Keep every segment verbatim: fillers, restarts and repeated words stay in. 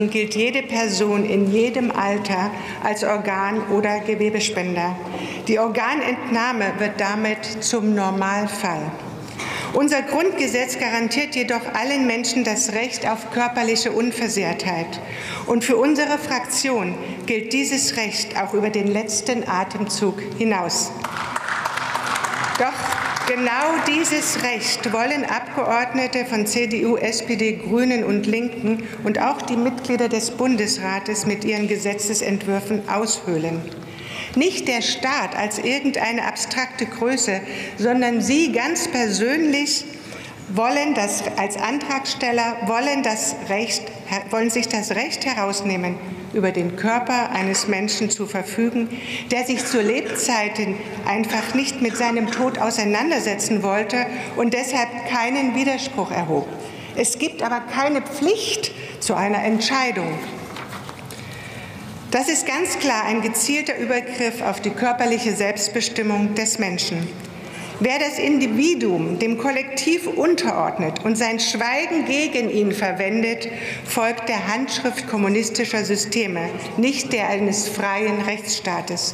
gilt jede Person in jedem Alter als Organ- oder Gewebespender. Die Organentnahme wird damit zum Normalfall. Unser Grundgesetz garantiert jedoch allen Menschen das Recht auf körperliche Unversehrtheit. Und für unsere Fraktion gilt dieses Recht auch über den letzten Atemzug hinaus. Doch genau dieses Recht wollen Abgeordnete von C D U, S P D, Grünen und Linken und auch die Mitglieder des Bundesrates mit ihren Gesetzesentwürfen aushöhlen. Nicht der Staat als irgendeine abstrakte Größe, sondern Sie ganz persönlich wollen das, als Antragsteller wollen, das Recht, wollen sich das Recht herausnehmen, über den Körper eines Menschen zu verfügen, der sich zu Lebzeiten einfach nicht mit seinem Tod auseinandersetzen wollte und deshalb keinen Widerspruch erhob. Es gibt aber keine Pflicht zu einer Entscheidung. Das ist ganz klar ein gezielter Übergriff auf die körperliche Selbstbestimmung des Menschen. Wer das Individuum dem Kollektiv unterordnet und sein Schweigen gegen ihn verwendet, folgt der Handschrift kommunistischer Systeme, nicht der eines freien Rechtsstaates.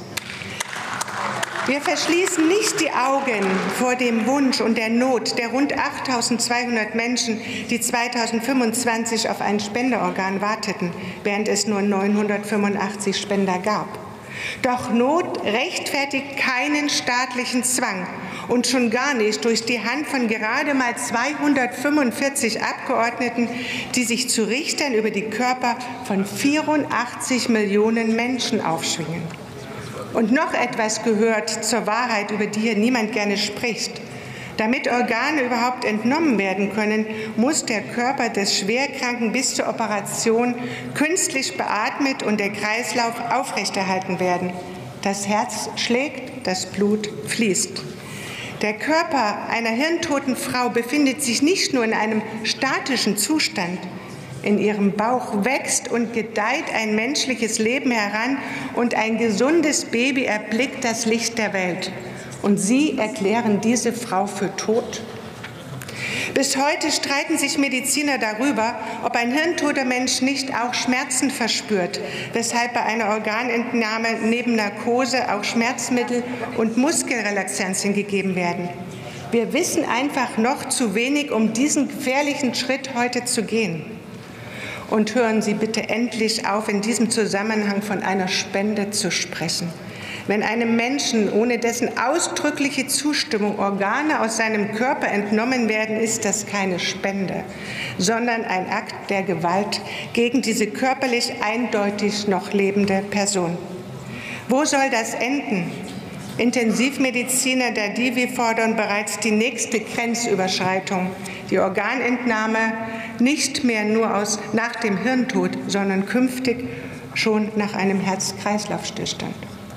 Wir verschließen nicht die Augen vor dem Wunsch und der Not der rund achttausendzweihundert Menschen, die zweitausendfünfundzwanzig auf ein Spenderorgan warteten, während es nur neunhundertfünfundachtzig Spender gab. Doch Not rechtfertigt keinen staatlichen Zwang und schon gar nicht durch die Hand von gerade mal zweihundertfünfundvierzig Abgeordneten, die sich zu Richtern über die Körper von vierundachtzig Millionen Menschen aufschwingen. Und noch etwas gehört zur Wahrheit, über die hier niemand gerne spricht. Damit Organe überhaupt entnommen werden können, muss der Körper des Schwerkranken bis zur Operation künstlich beatmet und der Kreislauf aufrechterhalten werden. Das Herz schlägt, das Blut fließt. Der Körper einer hirntoten Frau befindet sich nicht nur in einem statischen Zustand. In ihrem Bauch wächst und gedeiht ein menschliches Leben heran und ein gesundes Baby erblickt das Licht der Welt. Und Sie erklären diese Frau für tot? Bis heute streiten sich Mediziner darüber, ob ein hirntoter Mensch nicht auch Schmerzen verspürt, weshalb bei einer Organentnahme neben Narkose auch Schmerzmittel und Muskelrelaxantien gegeben werden. Wir wissen einfach noch zu wenig, um diesen gefährlichen Schritt heute zu gehen. Und hören Sie bitte endlich auf, in diesem Zusammenhang von einer Spende zu sprechen. Wenn einem Menschen ohne dessen ausdrückliche Zustimmung Organe aus seinem Körper entnommen werden, ist das keine Spende, sondern ein Akt der Gewalt gegen diese körperlich eindeutig noch lebende Person. Wo soll das enden? Intensivmediziner der D I V I fordern bereits die nächste Grenzüberschreitung, die Organentnahme nicht mehr nur aus, nach dem Hirntod, sondern künftig schon nach einem Herz-Kreislauf-Stillstand.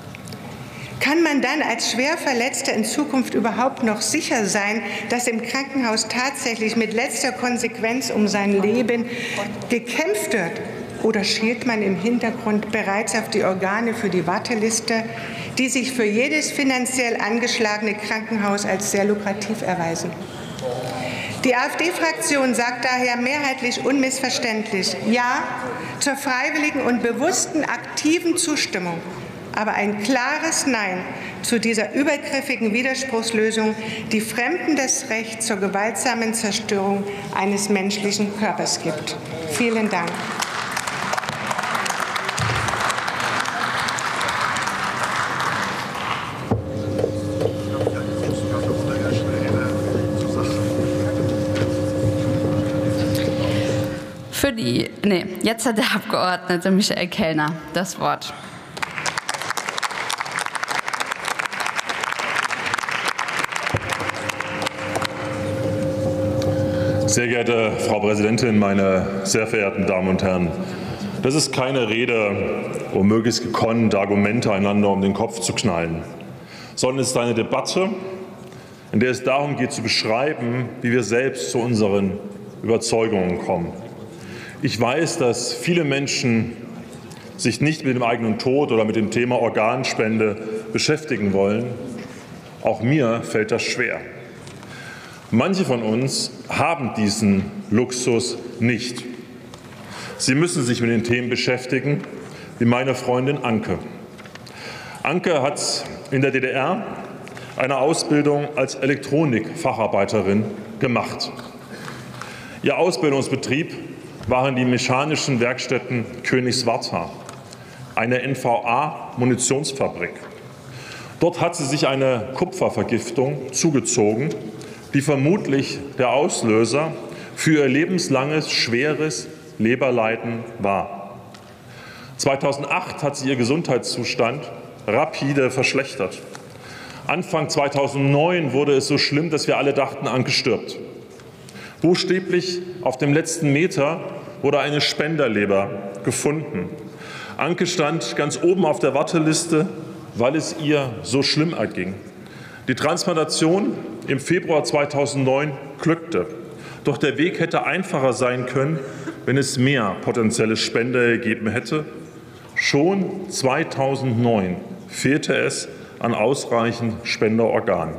Kann man dann als Schwerverletzter in Zukunft überhaupt noch sicher sein, dass im Krankenhaus tatsächlich mit letzter Konsequenz um sein Leben gekämpft wird? Oder schielt man im Hintergrund bereits auf die Organe für die Warteliste, die sich für jedes finanziell angeschlagene Krankenhaus als sehr lukrativ erweisen? Die AfD-Fraktion sagt daher mehrheitlich unmissverständlich Ja zur freiwilligen und bewussten aktiven Zustimmung, aber ein klares Nein zu dieser übergriffigen Widerspruchslösung, die Fremden das Recht zur gewaltsamen Zerstörung eines menschlichen Körpers gibt. Vielen Dank. Für die, nee, jetzt hat der Abgeordnete Michael Kellner das Wort. Sehr geehrte Frau Präsidentin, meine sehr verehrten Damen und Herren! Das ist keine Rede, um möglichst gekonnt Argumente einander um den Kopf zu knallen, sondern es ist eine Debatte, in der es darum geht, zu beschreiben, wie wir selbst zu unseren Überzeugungen kommen. Ich weiß, dass viele Menschen sich nicht mit dem eigenen Tod oder mit dem Thema Organspende beschäftigen wollen. Auch mir fällt das schwer. Manche von uns haben diesen Luxus nicht. Sie müssen sich mit den Themen beschäftigen, wie meine Freundin Anke. Anke hat in der D D R eine Ausbildung als Elektronikfacharbeiterin gemacht. Ihr Ausbildungsbetrieb waren die mechanischen Werkstätten Königswartha, eine N V A-Munitionsfabrik. Dort hat sie sich eine Kupfervergiftung zugezogen, die vermutlich der Auslöser für ihr lebenslanges, schweres Leberleiden war. zweitausendacht hat sich ihr Gesundheitszustand rapide verschlechtert. Anfang zweitausendneun wurde es so schlimm, dass wir alle dachten, Anke stirbt. Buchstäblich auf dem letzten Meter wurde eine Spenderleber gefunden. Anke stand ganz oben auf der Warteliste, weil es ihr so schlimm erging. Die Transplantation im Februar zweitausendneun glückte. Doch der Weg hätte einfacher sein können, wenn es mehr potenzielle Spender gegeben hätte. Schon zweitausendneun fehlte es an ausreichend Spenderorganen.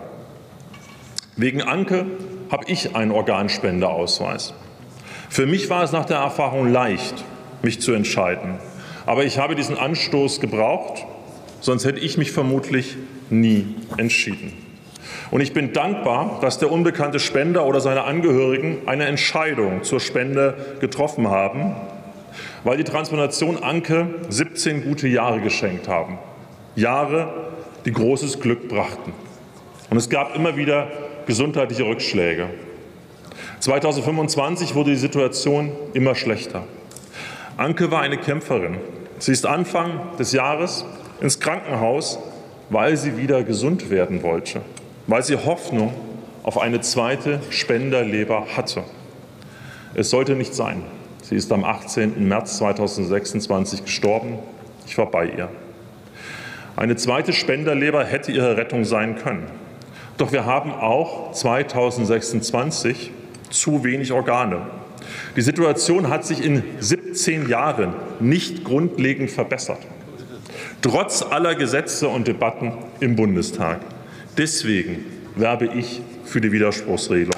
Wegen Anke habe ich einen Organspendeausweis. Für mich war es nach der Erfahrung leicht, mich zu entscheiden. Aber ich habe diesen Anstoß gebraucht, sonst hätte ich mich vermutlich nie entschieden. Und ich bin dankbar, dass der unbekannte Spender oder seine Angehörigen eine Entscheidung zur Spende getroffen haben, weil die Transplantation Anke siebzehn gute Jahre geschenkt haben. Jahre, die großes Glück brachten. Und es gab immer wieder gesundheitliche Rückschläge. zweitausendfünfundzwanzig wurde die Situation immer schlechter. Anke war eine Kämpferin. Sie ist Anfang des Jahres ins Krankenhaus, weil sie wieder gesund werden wollte, weil sie Hoffnung auf eine zweite Spenderleber hatte. Es sollte nicht sein. Sie ist am achtzehnten März zweitausendsechsundzwanzig gestorben. Ich war bei ihr. Eine zweite Spenderleber hätte ihre Rettung sein können. Doch wir haben auch zweitausendsechsundzwanzig zu wenig Organe. Die Situation hat sich in siebzehn Jahren nicht grundlegend verbessert, trotz aller Gesetze und Debatten im Bundestag. Deswegen werbe ich für die Widerspruchsregelung.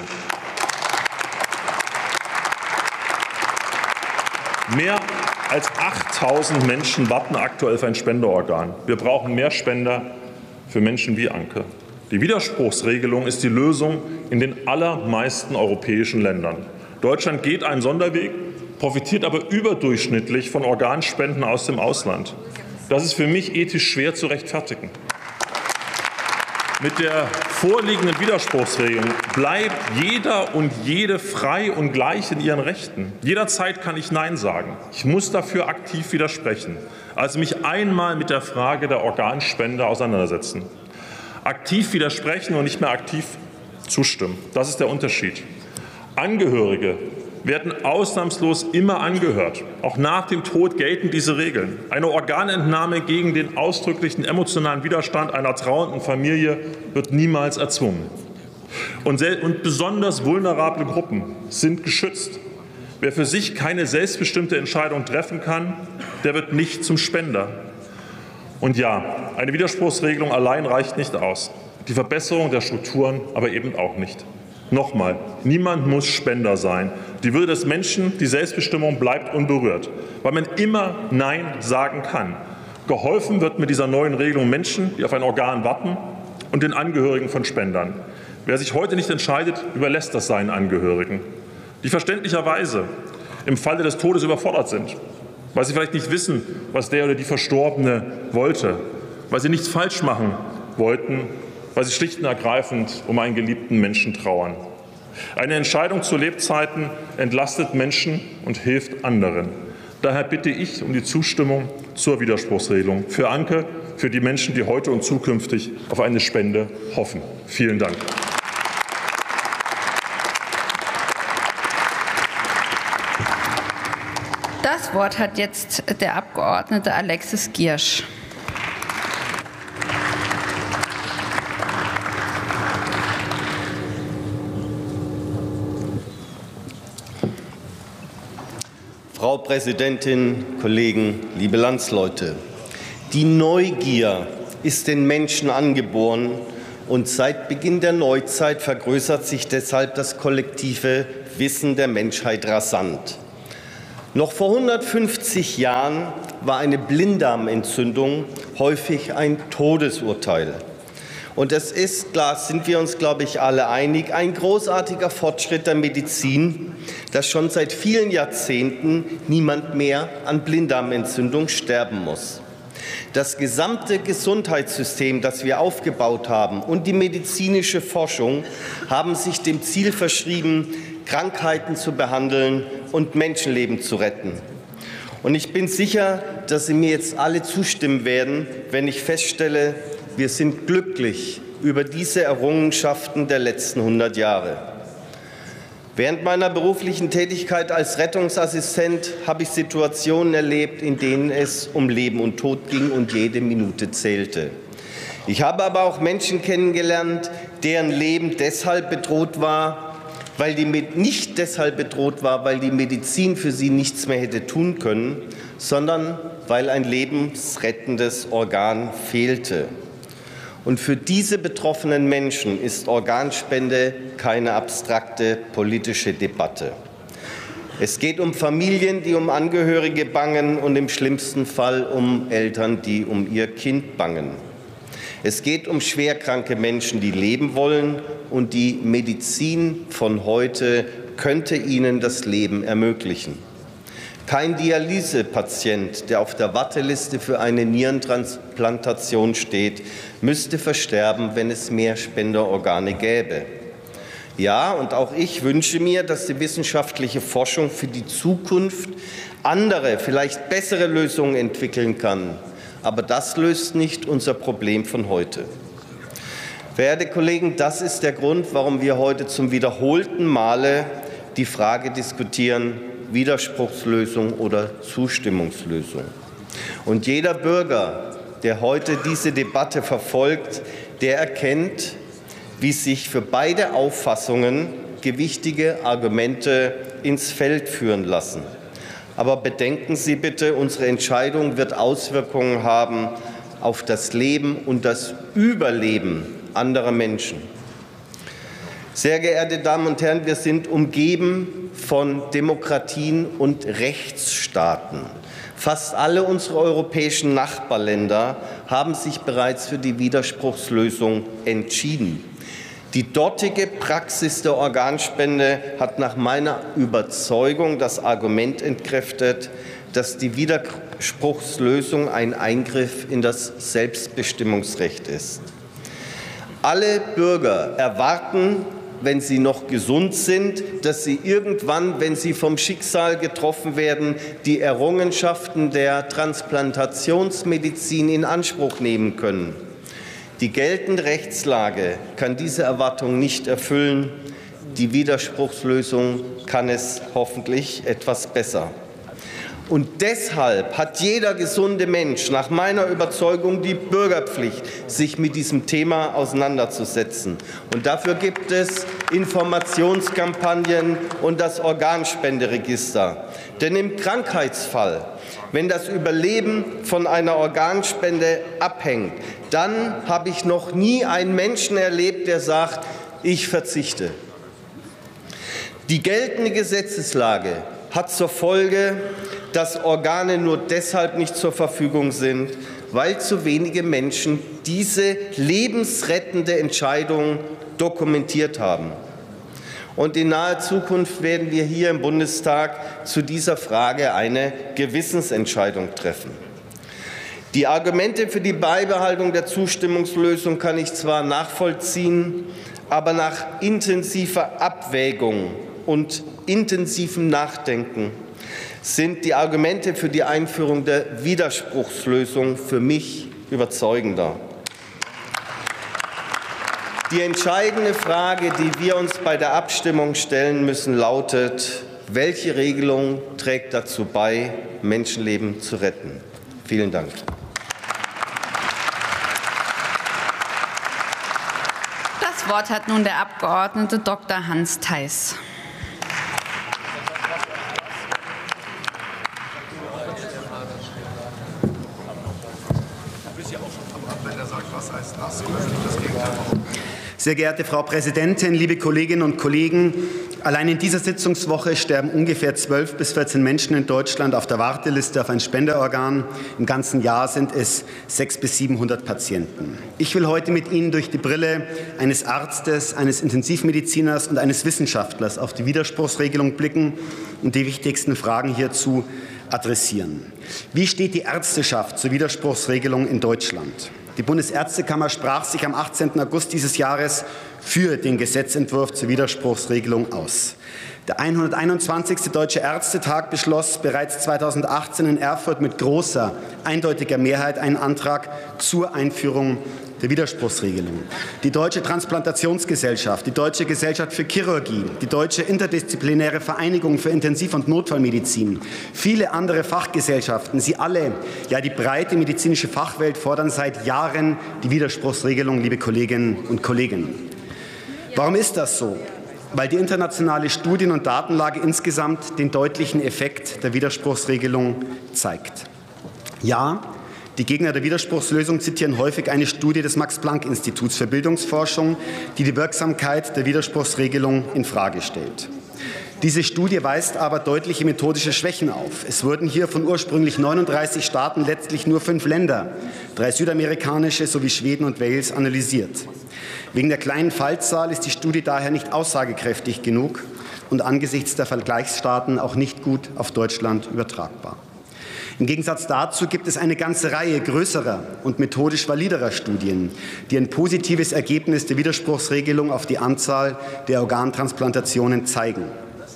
Mehr als achttausend Menschen warten aktuell auf ein Spenderorgan. Wir brauchen mehr Spender für Menschen wie Anke. Die Widerspruchsregelung ist die Lösung in den allermeisten europäischen Ländern. Deutschland geht einen Sonderweg, profitiert aber überdurchschnittlich von Organspenden aus dem Ausland. Das ist für mich ethisch schwer zu rechtfertigen. Mit der vorliegenden Widerspruchsregelung bleibt jeder und jede frei und gleich in ihren Rechten. Jederzeit kann ich Nein sagen. Ich muss dafür aktiv widersprechen, also mich einmal mit der Frage der Organspende auseinandersetzen. Aktiv widersprechen und nicht mehr aktiv zustimmen. Das ist der Unterschied. Angehörige werden ausnahmslos immer angehört. Auch nach dem Tod gelten diese Regeln. Eine Organentnahme gegen den ausdrücklichen emotionalen Widerstand einer trauernden Familie wird niemals erzwungen. Und, und besonders vulnerable Gruppen sind geschützt. Wer für sich keine selbstbestimmte Entscheidung treffen kann, der wird nicht zum Spender. Und ja, eine Widerspruchsregelung allein reicht nicht aus. Die Verbesserung der Strukturen aber eben auch nicht. Nochmal, niemand muss Spender sein. Die Würde des Menschen, die Selbstbestimmung bleibt unberührt, weil man immer Nein sagen kann. Geholfen wird mit dieser neuen Regelung Menschen, die auf ein Organ warten, und den Angehörigen von Spendern. Wer sich heute nicht entscheidet, überlässt das seinen Angehörigen, die verständlicherweise im Falle des Todes überfordert sind, weil sie vielleicht nicht wissen, was der oder die Verstorbene wollte, weil sie nichts falsch machen wollten, weil sie schlicht und ergreifend um einen geliebten Menschen trauern. Eine Entscheidung zu Lebzeiten entlastet Menschen und hilft anderen. Daher bitte ich um die Zustimmung zur Widerspruchsregelung für Anke, für die Menschen, die heute und zukünftig auf eine Spende hoffen. Vielen Dank. Das Wort hat jetzt der Abgeordnete Alexis Giersch. Frau Präsidentin, Kollegen, liebe Landsleute! Die Neugier ist den Menschen angeboren, und seit Beginn der Neuzeit vergrößert sich deshalb das kollektive Wissen der Menschheit rasant. Noch vor hundertfünfzig Jahren war eine Blinddarmentzündung häufig ein Todesurteil. Und es ist, klar, sind wir uns, glaube ich, alle einig, ein großartiger Fortschritt der Medizin, dass schon seit vielen Jahrzehnten niemand mehr an Blinddarmentzündung sterben muss. Das gesamte Gesundheitssystem, das wir aufgebaut haben, und die medizinische Forschung haben sich dem Ziel verschrieben, Krankheiten zu behandeln und Menschenleben zu retten. Und ich bin sicher, dass Sie mir jetzt alle zustimmen werden, wenn ich feststelle, wir sind glücklich über diese Errungenschaften der letzten hundert Jahre. Während meiner beruflichen Tätigkeit als Rettungsassistent habe ich Situationen erlebt, in denen es um Leben und Tod ging und jede Minute zählte. Ich habe aber auch Menschen kennengelernt, deren Leben deshalb bedroht war, weil die nicht deshalb bedroht war, weil die Medizin für sie nichts mehr hätte tun können, sondern weil ein lebensrettendes Organ fehlte. Und für diese betroffenen Menschen ist Organspende keine abstrakte politische Debatte. Es geht um Familien, die um Angehörige bangen, und im schlimmsten Fall um Eltern, die um ihr Kind bangen. Es geht um schwerkranke Menschen, die leben wollen, und die Medizin von heute könnte ihnen das Leben ermöglichen. Kein Dialysepatient, der auf der Warteliste für eine Nierentransplantation steht, müsste versterben, wenn es mehr Spenderorgane gäbe. Ja, und auch ich wünsche mir, dass die wissenschaftliche Forschung für die Zukunft andere, vielleicht bessere Lösungen entwickeln kann. Aber das löst nicht unser Problem von heute. Verehrte Kollegen, das ist der Grund, warum wir heute zum wiederholten Male die Frage diskutieren, Widerspruchslösung oder Zustimmungslösung. Und jeder Bürger, der heute diese Debatte verfolgt, der erkennt, wie sich für beide Auffassungen gewichtige Argumente ins Feld führen lassen. Aber bedenken Sie bitte, unsere Entscheidung wird Auswirkungen haben auf das Leben und das Überleben anderer Menschen. Sehr geehrte Damen und Herren, wir sind umgeben von Demokratien und Rechtsstaaten. Fast alle unsere europäischen Nachbarländer haben sich bereits für die Widerspruchslösung entschieden. Die dortige Praxis der Organspende hat nach meiner Überzeugung das Argument entkräftet, dass die Widerspruchslösung ein Eingriff in das Selbstbestimmungsrecht ist. Alle Bürger erwarten, wenn sie noch gesund sind, dass sie irgendwann, wenn sie vom Schicksal getroffen werden, die Errungenschaften der Transplantationsmedizin in Anspruch nehmen können. Die geltende Rechtslage kann diese Erwartung nicht erfüllen. Die Widerspruchslösung kann es hoffentlich etwas besser. Und deshalb hat jeder gesunde Mensch nach meiner Überzeugung die Bürgerpflicht, sich mit diesem Thema auseinanderzusetzen. Und dafür gibt es Informationskampagnen und das Organspenderegister. Denn im Krankheitsfall, wenn das Überleben von einer Organspende abhängt, dann habe ich noch nie einen Menschen erlebt, der sagt, ich verzichte. Die geltende Gesetzeslage hat zur Folge, dass Organe nur deshalb nicht zur Verfügung sind, weil zu wenige Menschen diese lebensrettende Entscheidung dokumentiert haben. Und in naher Zukunft werden wir hier im Bundestag zu dieser Frage eine Gewissensentscheidung treffen. Die Argumente für die Beibehaltung der Zustimmungslösung kann ich zwar nachvollziehen, aber nach intensiver Abwägung und intensivem Nachdenken sind die Argumente für die Einführung der Widerspruchslösung für mich überzeugender. Die entscheidende Frage, die wir uns bei der Abstimmung stellen müssen, lautet: Welche Regelung trägt dazu bei, Menschenleben zu retten? Vielen Dank. Das Wort hat nun der Abgeordnete Doktor Hans Theis. Sehr geehrte Frau Präsidentin, liebe Kolleginnen und Kollegen! Allein in dieser Sitzungswoche sterben ungefähr zwölf bis vierzehn Menschen in Deutschland auf der Warteliste auf ein Spenderorgan. Im ganzen Jahr sind es sechshundert bis siebenhundert Patienten. Ich will heute mit Ihnen durch die Brille eines Arztes, eines Intensivmediziners und eines Wissenschaftlers auf die Widerspruchsregelung blicken und die wichtigsten Fragen hierzu adressieren. Wie steht die Ärzteschaft zur Widerspruchsregelung in Deutschland? Die Bundesärztekammer sprach sich am achtzehnten August dieses Jahres für den Gesetzentwurf zur Widerspruchsregelung aus. Der hunderteinundzwanzigste Deutsche Ärztetag beschloss bereits zweitausendachtzehn in Erfurt mit großer, eindeutiger Mehrheit einen Antrag zur Einführung der Widerspruchsregelung. Die Deutsche Transplantationsgesellschaft, die Deutsche Gesellschaft für Chirurgie, die Deutsche Interdisziplinäre Vereinigung für Intensiv- und Notfallmedizin, viele andere Fachgesellschaften, sie alle, ja die breite medizinische Fachwelt fordern seit Jahren die Widerspruchsregelung, liebe Kolleginnen und Kollegen. Warum ist das so? Weil die internationale Studien- und Datenlage insgesamt den deutlichen Effekt der Widerspruchsregelung zeigt. Ja, die Gegner der Widerspruchslösung zitieren häufig eine Studie des Max-Planck-Instituts für Bildungsforschung, die die Wirksamkeit der Widerspruchsregelung infrage stellt. Diese Studie weist aber deutliche methodische Schwächen auf. Es wurden hier von ursprünglich neununddreißig Staaten letztlich nur fünf Länder, drei südamerikanische sowie Schweden und Wales, analysiert. Wegen der kleinen Fallzahl ist die Studie daher nicht aussagekräftig genug und angesichts der Vergleichsstaaten auch nicht gut auf Deutschland übertragbar. Im Gegensatz dazu gibt es eine ganze Reihe größerer und methodisch validerer Studien, die ein positives Ergebnis der Widerspruchsregelung auf die Anzahl der Organtransplantationen zeigen.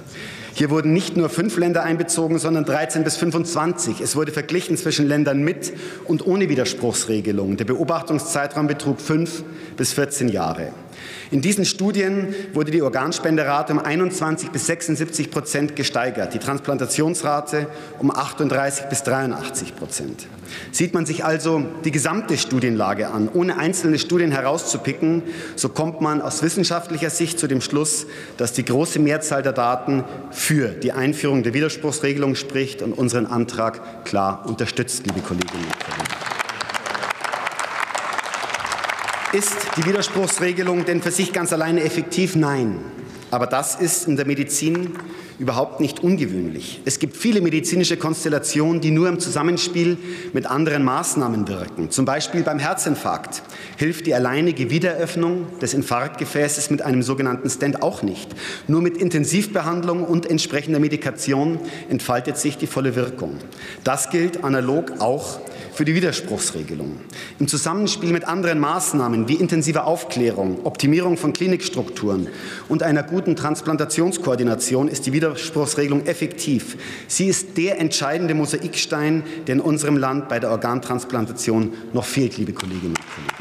Hier wurden nicht nur fünf Länder einbezogen, sondern dreizehn bis fünfundzwanzig. Es wurde verglichen zwischen Ländern mit und ohne Widerspruchsregelung. Der Beobachtungszeitraum betrug fünf bis vierzehn Jahre. In diesen Studien wurde die Organspenderate um einundzwanzig bis sechsundsiebzig Prozent gesteigert, die Transplantationsrate um achtunddreißig bis dreiundachtzig Prozent. Sieht man sich also die gesamte Studienlage an, ohne einzelne Studien herauszupicken, so kommt man aus wissenschaftlicher Sicht zu dem Schluss, dass die große Mehrzahl der Daten für die Einführung der Widerspruchsregelung spricht und unseren Antrag klar unterstützt, liebe Kolleginnen und Kollegen. Ist die Widerspruchsregelung denn für sich ganz alleine effektiv? Nein. Aber das ist in der Medizin überhaupt nicht ungewöhnlich. Es gibt viele medizinische Konstellationen, die nur im Zusammenspiel mit anderen Maßnahmen wirken. Zum Beispiel beim Herzinfarkt hilft die alleinige Wiederöffnung des Infarktgefäßes mit einem sogenannten Stent auch nicht. Nur mit Intensivbehandlung und entsprechender Medikation entfaltet sich die volle Wirkung. Das gilt analog auch für die Widerspruchsregelung. Im Zusammenspiel mit anderen Maßnahmen wie intensiver Aufklärung, Optimierung von Klinikstrukturen und einer guten Transplantationskoordination ist die Widerspruchsregelung effektiv. Sie ist der entscheidende Mosaikstein, der in unserem Land bei der Organtransplantation noch fehlt, liebe Kolleginnen und Kollegen.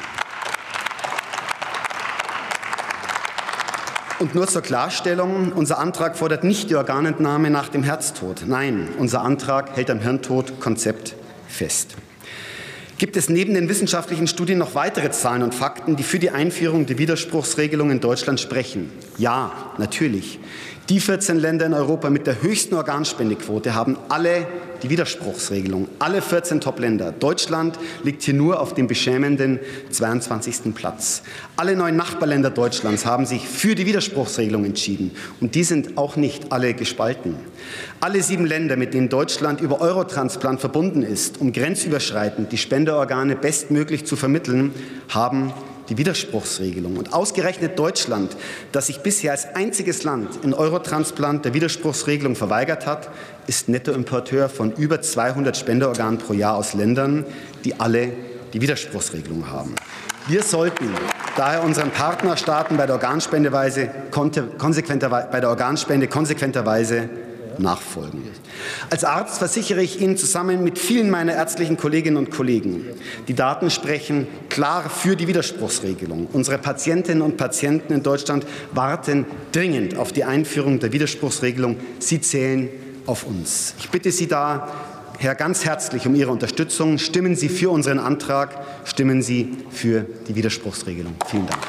Und nur zur Klarstellung, unser Antrag fordert nicht die Organentnahme nach dem Herztod. Nein, unser Antrag hält am Hirntodkonzept fest. Gibt es neben den wissenschaftlichen Studien noch weitere Zahlen und Fakten, die für die Einführung der Widerspruchsregelung in Deutschland sprechen? Ja, natürlich. Die vierzehn Länder in Europa mit der höchsten Organspendequote haben alle die Widerspruchsregelung. Alle vierzehn Top-Länder. Deutschland liegt hier nur auf dem beschämenden zweiundzwanzigsten Platz. Alle neun Nachbarländer Deutschlands haben sich für die Widerspruchsregelung entschieden. Und die sind auch nicht alle gespalten. Alle sieben Länder, mit denen Deutschland über Eurotransplant verbunden ist, um grenzüberschreitend die Spenderorgane bestmöglich zu vermitteln, haben die Widerspruchsregelung. Und ausgerechnet Deutschland, das sich bisher als einziges Land in Eurotransplant der Widerspruchsregelung verweigert hat, ist Nettoimporteur von über zweihundert Spenderorganen pro Jahr aus Ländern, die alle die Widerspruchsregelung haben. Wir sollten daher unseren Partnerstaaten bei der Organspendeweise konsequenter, bei der Organspende konsequenterweise nachfolgen. Als Arzt versichere ich Ihnen zusammen mit vielen meiner ärztlichen Kolleginnen und Kollegen, die Daten sprechen klar für die Widerspruchsregelung. Unsere Patientinnen und Patienten in Deutschland warten dringend auf die Einführung der Widerspruchsregelung. Sie zählen auf uns. Ich bitte Sie da, Herr, ganz herzlich um Ihre Unterstützung. Stimmen Sie für unseren Antrag, stimmen Sie für die Widerspruchsregelung. Vielen Dank.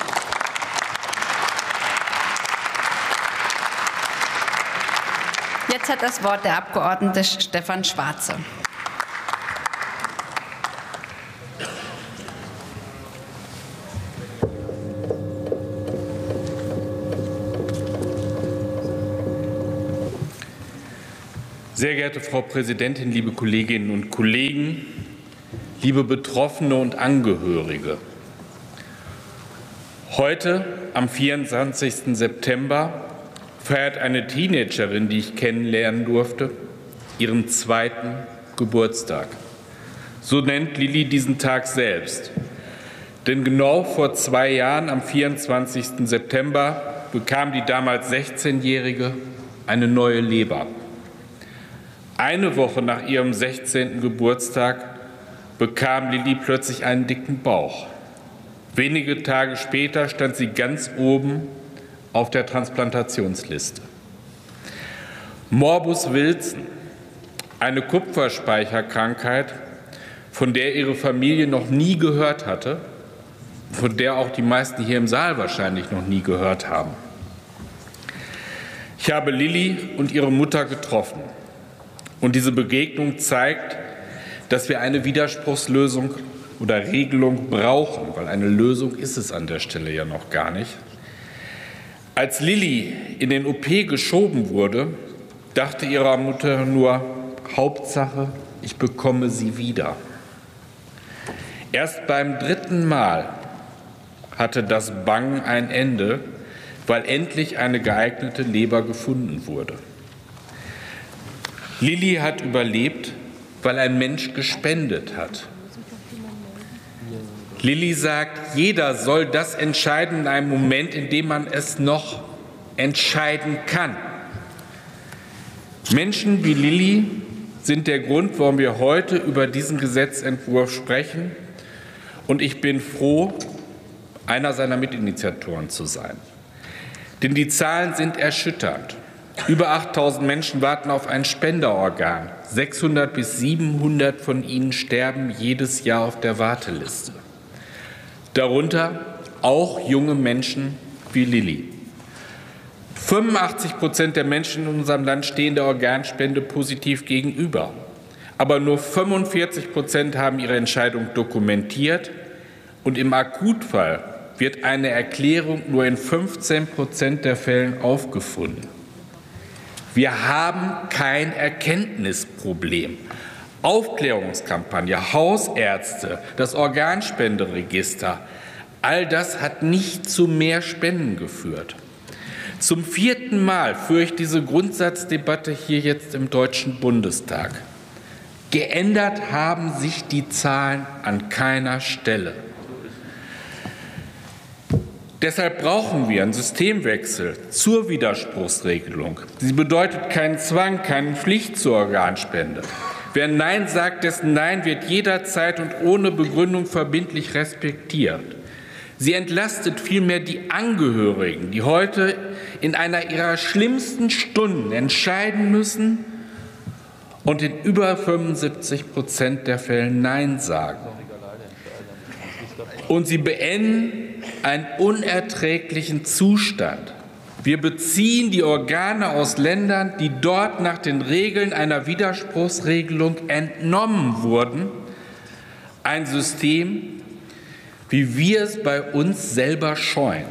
Jetzt hat das Wort der Abgeordnete Stefan Schwarze. Sehr geehrte Frau Präsidentin, liebe Kolleginnen und Kollegen, liebe Betroffene und Angehörige! Heute, am vierundzwanzigsten September, feiert eine Teenagerin, die ich kennenlernen durfte, ihren zweiten Geburtstag. So nennt Lilly diesen Tag selbst. Denn genau vor zwei Jahren, am vierundzwanzigsten September, bekam die damals sechzehnjährige eine neue Leber. Eine Woche nach ihrem sechzehnten Geburtstag bekam Lilly plötzlich einen dicken Bauch. Wenige Tage später stand sie ganz oben auf der Transplantationsliste. Morbus Wilson, eine Kupferspeicherkrankheit, von der ihre Familie noch nie gehört hatte, von der auch die meisten hier im Saal wahrscheinlich noch nie gehört haben. Ich habe Lilly und ihre Mutter getroffen. Und diese Begegnung zeigt, dass wir eine Widerspruchslösung oder Regelung brauchen, weil eine Lösung ist es an der Stelle ja noch gar nicht. Als Lilly in den O P geschoben wurde, dachte ihre Mutter nur, Hauptsache, ich bekomme sie wieder. Erst beim dritten Mal hatte das Bangen ein Ende, weil endlich eine geeignete Leber gefunden wurde. Lilly hat überlebt, weil ein Mensch gespendet hat. Lilly sagt, jeder soll das entscheiden in einem Moment, in dem man es noch entscheiden kann. Menschen wie Lilly sind der Grund, warum wir heute über diesen Gesetzentwurf sprechen. Und ich bin froh, einer seiner Mitinitiatoren zu sein. Denn die Zahlen sind erschütternd. Über achttausend Menschen warten auf ein Spenderorgan. sechshundert bis siebenhundert von ihnen sterben jedes Jahr auf der Warteliste. Darunter auch junge Menschen wie Lilly. fünfundachtzig Prozent der Menschen in unserem Land stehen der Organspende positiv gegenüber. Aber nur fünfundvierzig Prozent haben ihre Entscheidung dokumentiert. Und im Akutfall wird eine Erklärung nur in fünfzehn Prozent der Fällen aufgefunden. Wir haben kein Erkenntnisproblem. Aufklärungskampagne, Hausärzte, das Organspenderegister, all das hat nicht zu mehr Spenden geführt. Zum vierten Mal führe ich diese Grundsatzdebatte hier jetzt im Deutschen Bundestag. Geändert haben sich die Zahlen an keiner Stelle. Deshalb brauchen wir einen Systemwechsel zur Widerspruchsregelung. Sie bedeutet keinen Zwang, keine Pflicht zur Organspende. Wer Nein sagt, dessen Nein wird jederzeit und ohne Begründung verbindlich respektiert. Sie entlastet vielmehr die Angehörigen, die heute in einer ihrer schlimmsten Stunden entscheiden müssen und in über fünfundsiebzig Prozent der Fälle Nein sagen. Und sie beenden einen unerträglichen Zustand. Wir beziehen die Organe aus Ländern, die dort nach den Regeln einer Widerspruchsregelung entnommen wurden. Ein System, wie wir es bei uns selber scheuen.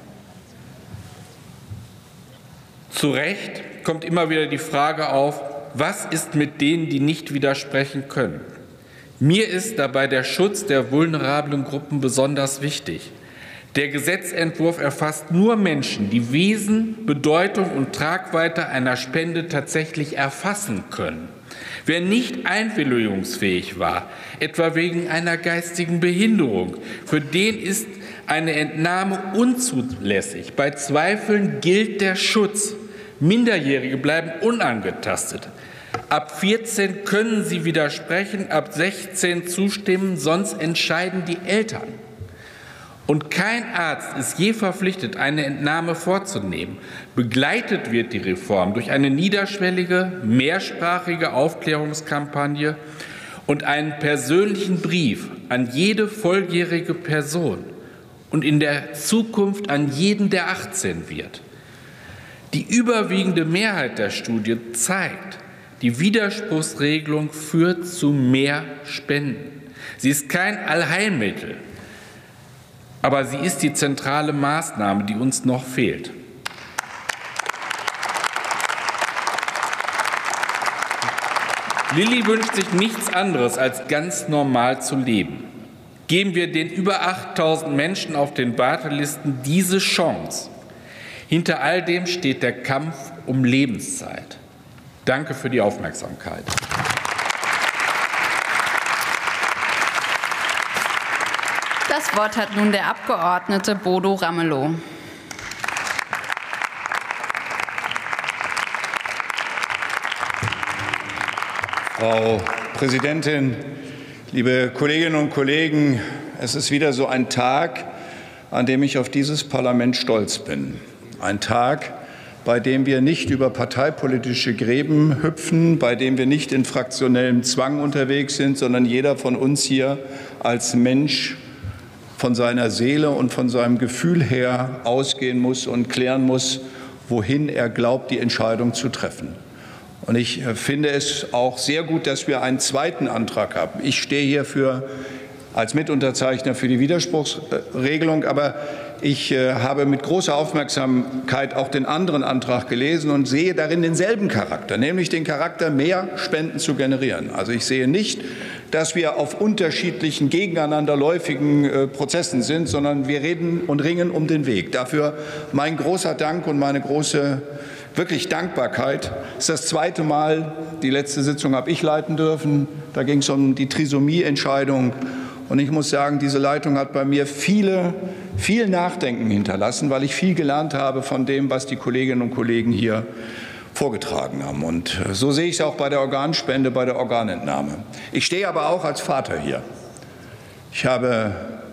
Zu Recht kommt immer wieder die Frage auf, was ist mit denen, die nicht widersprechen können? Mir ist dabei der Schutz der vulnerablen Gruppen besonders wichtig. Der Gesetzentwurf erfasst nur Menschen, die Wesen, Bedeutung und Tragweite einer Spende tatsächlich erfassen können. Wer nicht einwilligungsfähig war, etwa wegen einer geistigen Behinderung, für den ist eine Entnahme unzulässig. Bei Zweifeln gilt der Schutz. Minderjährige bleiben unangetastet. Ab vierzehn können sie widersprechen, ab sechzehn zustimmen, sonst entscheiden die Eltern. Und kein Arzt ist je verpflichtet, eine Entnahme vorzunehmen. Begleitet wird die Reform durch eine niederschwellige, mehrsprachige Aufklärungskampagne und einen persönlichen Brief an jede volljährige Person und in der Zukunft an jeden, der achtzehn wird. Die überwiegende Mehrheit der Studie zeigt, die Widerspruchsregelung führt zu mehr Spenden. Sie ist kein Allheilmittel, aber sie ist die zentrale Maßnahme, die uns noch fehlt. Lilly wünscht sich nichts anderes, als ganz normal zu leben. Geben wir den über achttausend Menschen auf den Wartelisten diese Chance. Hinter all dem steht der Kampf um Lebenszeit. Danke für die Aufmerksamkeit. Das Wort hat nun der Abgeordnete Bodo Ramelow. Frau Präsidentin, liebe Kolleginnen und Kollegen! Es ist wieder so ein Tag, an dem ich auf dieses Parlament stolz bin. Ein Tag, bei dem wir nicht über parteipolitische Gräben hüpfen, bei dem wir nicht in fraktionellem Zwang unterwegs sind, sondern jeder von uns hier als Mensch von seiner Seele und von seinem Gefühl her ausgehen muss und klären muss, wohin er glaubt, die Entscheidung zu treffen. Und ich finde es auch sehr gut, dass wir einen zweiten Antrag haben. Ich stehe hier für, als Mitunterzeichner für die Widerspruchsregelung, aber ich äh, habe mit großer Aufmerksamkeit auch den anderen Antrag gelesen und sehe darin denselben Charakter, nämlich den Charakter, mehr Spenden zu generieren. Also ich sehe nicht, dass wir auf unterschiedlichen, gegeneinanderläufigen äh, Prozessen sind, sondern wir reden und ringen um den Weg. Dafür mein großer Dank und meine große wirklich Dankbarkeit. Es ist das zweite Mal, die letzte Sitzung habe ich leiten dürfen. Da ging es um die Trisomie-Entscheidung. Und ich muss sagen, diese Leitung hat bei mir viele, viel Nachdenken hinterlassen, weil ich viel gelernt habe von dem, was die Kolleginnen und Kollegen hier vorgetragen haben. Und so sehe ich es auch bei der Organspende, bei der Organentnahme. Ich stehe aber auch als Vater hier. Ich habe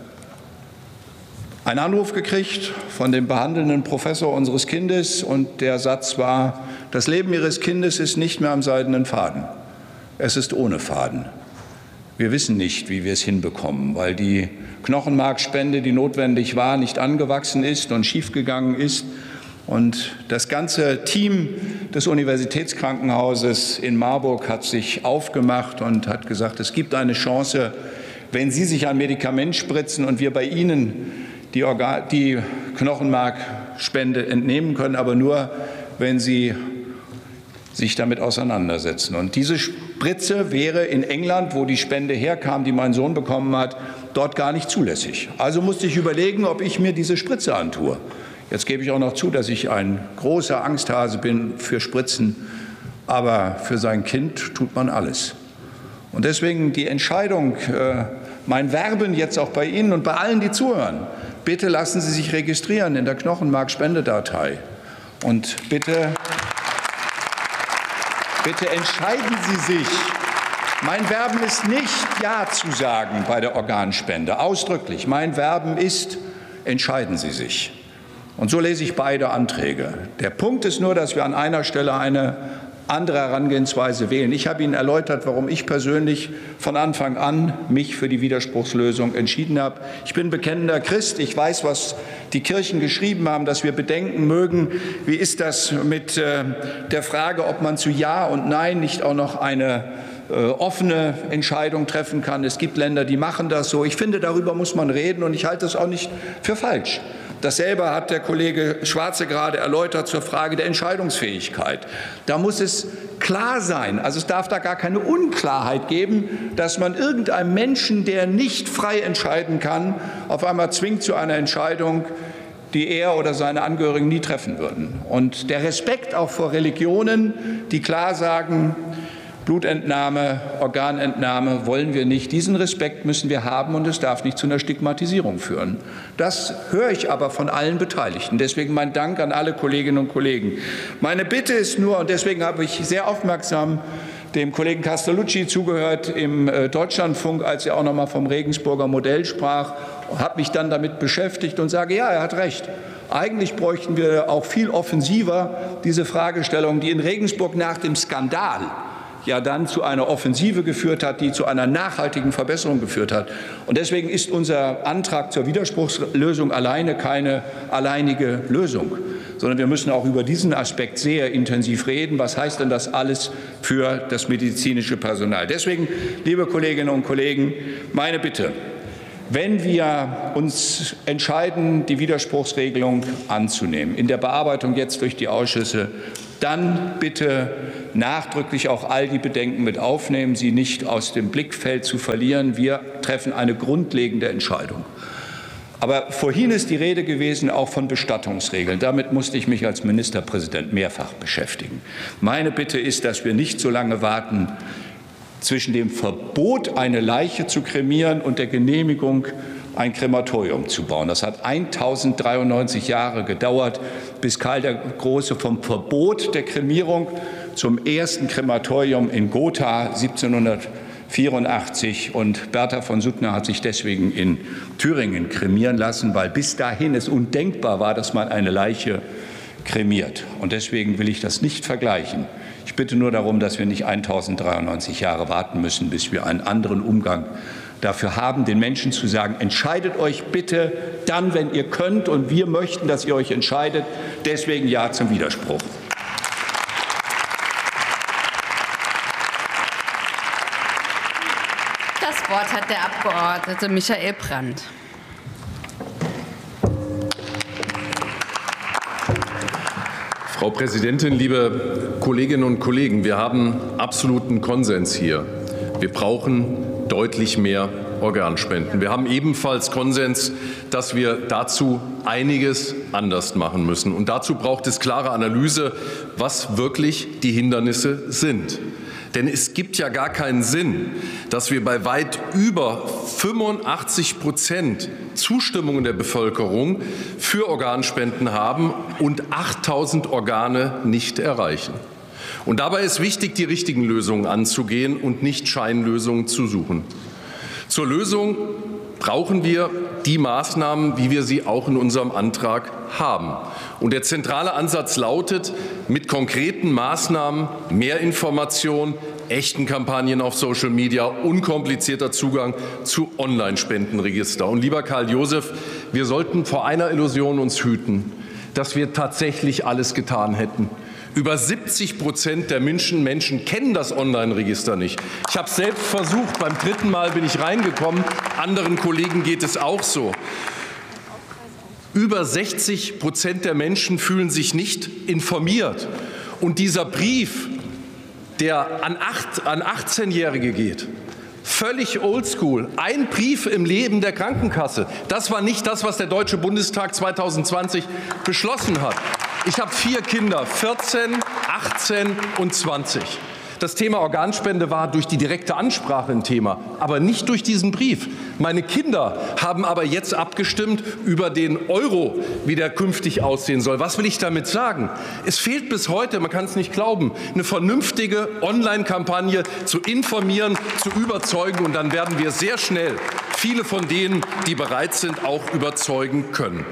einen Anruf gekriegt von dem behandelnden Professor unseres Kindes, und der Satz war: Das Leben Ihres Kindes ist nicht mehr am seidenen Faden. Es ist ohne Faden. Wir wissen nicht, wie wir es hinbekommen, weil die Knochenmarkspende, die notwendig war, nicht angewachsen ist und schiefgegangen ist. Und das ganze Team des Universitätskrankenhauses in Marburg hat sich aufgemacht und hat gesagt, es gibt eine Chance, wenn Sie sich ein Medikament spritzen und wir bei Ihnen die, Organ die Knochenmarkspende entnehmen können, aber nur, wenn Sie sich damit auseinandersetzen. Und diese Spritze wäre in England, wo die Spende herkam, die mein Sohn bekommen hat, dort gar nicht zulässig. Also musste ich überlegen, ob ich mir diese Spritze antue. Jetzt gebe ich auch noch zu, dass ich ein großer Angsthase bin für Spritzen, aber für sein Kind tut man alles. Und deswegen die Entscheidung, mein Werben jetzt auch bei Ihnen und bei allen, die zuhören: Bitte lassen Sie sich registrieren in der Knochenmarkspendedatei. Und bitte, bitte entscheiden Sie sich. Mein Werben ist nicht Ja zu sagen bei der Organspende, ausdrücklich. Mein Werben ist: Entscheiden Sie sich. Und so lese ich beide Anträge. Der Punkt ist nur, dass wir an einer Stelle eine andere Herangehensweise wählen. Ich habe Ihnen erläutert, warum ich persönlich von Anfang an mich für die Widerspruchslösung entschieden habe. Ich bin bekennender Christ. Ich weiß, was die Kirchen geschrieben haben, dass wir bedenken mögen, wie ist das mit äh, der Frage, ob man zu Ja und Nein nicht auch noch eine äh, offene Entscheidung treffen kann. Es gibt Länder, die machen das so. Ich finde, darüber muss man reden, und ich halte es auch nicht für falsch. Dasselbe hat der Kollege Schwarze gerade erläutert zur Frage der Entscheidungsfähigkeit. Da muss es klar sein, also es darf da gar keine Unklarheit geben, dass man irgendeinem Menschen, der nicht frei entscheiden kann, auf einmal zwingt zu einer Entscheidung, die er oder seine Angehörigen nie treffen würden. Und der Respekt auch vor Religionen, die klar sagen, Blutentnahme, Organentnahme wollen wir nicht. Diesen Respekt müssen wir haben, und es darf nicht zu einer Stigmatisierung führen. Das höre ich aber von allen Beteiligten. Deswegen mein Dank an alle Kolleginnen und Kollegen. Meine Bitte ist nur, und deswegen habe ich sehr aufmerksam dem Kollegen Castellucci zugehört im Deutschlandfunk, als er auch noch mal vom Regensburger Modell sprach, habe mich dann damit beschäftigt und sage, ja, er hat recht. Eigentlich bräuchten wir auch viel offensiver diese Fragestellung, die in Regensburg nach dem Skandal ja dann zu einer Offensive geführt hat, die zu einer nachhaltigen Verbesserung geführt hat. Und deswegen ist unser Antrag zur Widerspruchslösung alleine keine alleinige Lösung, sondern wir müssen auch über diesen Aspekt sehr intensiv reden. Was heißt denn das alles für das medizinische Personal? Deswegen, liebe Kolleginnen und Kollegen, meine Bitte: Wenn wir uns entscheiden, die Widerspruchsregelung anzunehmen, in der Bearbeitung jetzt durch die Ausschüsse, dann bitte nachdrücklich auch all die Bedenken mit aufnehmen, sie nicht aus dem Blickfeld zu verlieren. Wir treffen eine grundlegende Entscheidung. Aber vorhin ist die Rede gewesen auch von Bestattungsregeln. Damit musste ich mich als Ministerpräsident mehrfach beschäftigen. Meine Bitte ist, dass wir nicht so lange warten zwischen dem Verbot, eine Leiche zu kremieren, und der Genehmigung, ein Krematorium zu bauen. Das hat tausenddreiundneunzig Jahre gedauert, bis Karl der Große vom Verbot der Kremierung zum ersten Krematorium in Gotha siebzehnhundertvierundachtzig, und Bertha von Suttner hat sich deswegen in Thüringen kremieren lassen, weil bis dahin es undenkbar war, dass man eine Leiche kremiert. Und deswegen will ich das nicht vergleichen. Ich bitte nur darum, dass wir nicht tausenddreiundneunzig Jahre warten müssen, bis wir einen anderen Umgang dafür haben, den Menschen zu sagen, entscheidet euch bitte dann, wenn ihr könnt, und wir möchten, dass ihr euch entscheidet. Deswegen Ja zum Widerspruch. Das Wort hat der Abgeordnete Michael Brandt. Frau Präsidentin, liebe Kolleginnen und Kollegen! Wir haben absoluten Konsens hier. Wir brauchen deutlich mehr Organspenden. Wir haben ebenfalls Konsens, dass wir dazu einiges anders machen müssen. Und dazu braucht es klare Analyse, was wirklich die Hindernisse sind. Denn es gibt ja gar keinen Sinn, dass wir bei weit über fünfundachtzig Prozent Zustimmung in der Bevölkerung für Organspenden haben und achttausend Organe nicht erreichen. Und dabei ist wichtig, die richtigen Lösungen anzugehen und nicht Scheinlösungen zu suchen. Zur Lösung brauchen wir die Maßnahmen, wie wir sie auch in unserem Antrag haben. Und der zentrale Ansatz lautet, mit konkreten Maßnahmen, mehr Information, echten Kampagnen auf Social Media, unkomplizierter Zugang zu Online-Spendenregister. Und lieber Karl Josef, wir sollten vor einer Illusion uns hüten, dass wir tatsächlich alles getan hätten. Über siebzig Prozent der Menschen, Menschen kennen das Online-Register nicht. Ich habe es selbst versucht, beim dritten Mal bin ich reingekommen, anderen Kollegen geht es auch so. Über sechzig Prozent der Menschen fühlen sich nicht informiert. Und dieser Brief, der an, an achtzehnjährige geht, völlig oldschool, ein Brief im Leben der Krankenkasse, das war nicht das, was der Deutsche Bundestag zweitausendzwanzig beschlossen hat. Ich habe vier Kinder, vierzehn, achtzehn und zwanzig. Das Thema Organspende war durch die direkte Ansprache ein Thema, aber nicht durch diesen Brief. Meine Kinder haben aber jetzt abgestimmt über den Euro, wie der künftig aussehen soll. Was will ich damit sagen? Es fehlt bis heute, man kann es nicht glauben, eine vernünftige Online-Kampagne zu informieren, zu überzeugen, und dann werden wir sehr schnell viele von denen, die bereit sind, auch überzeugen können.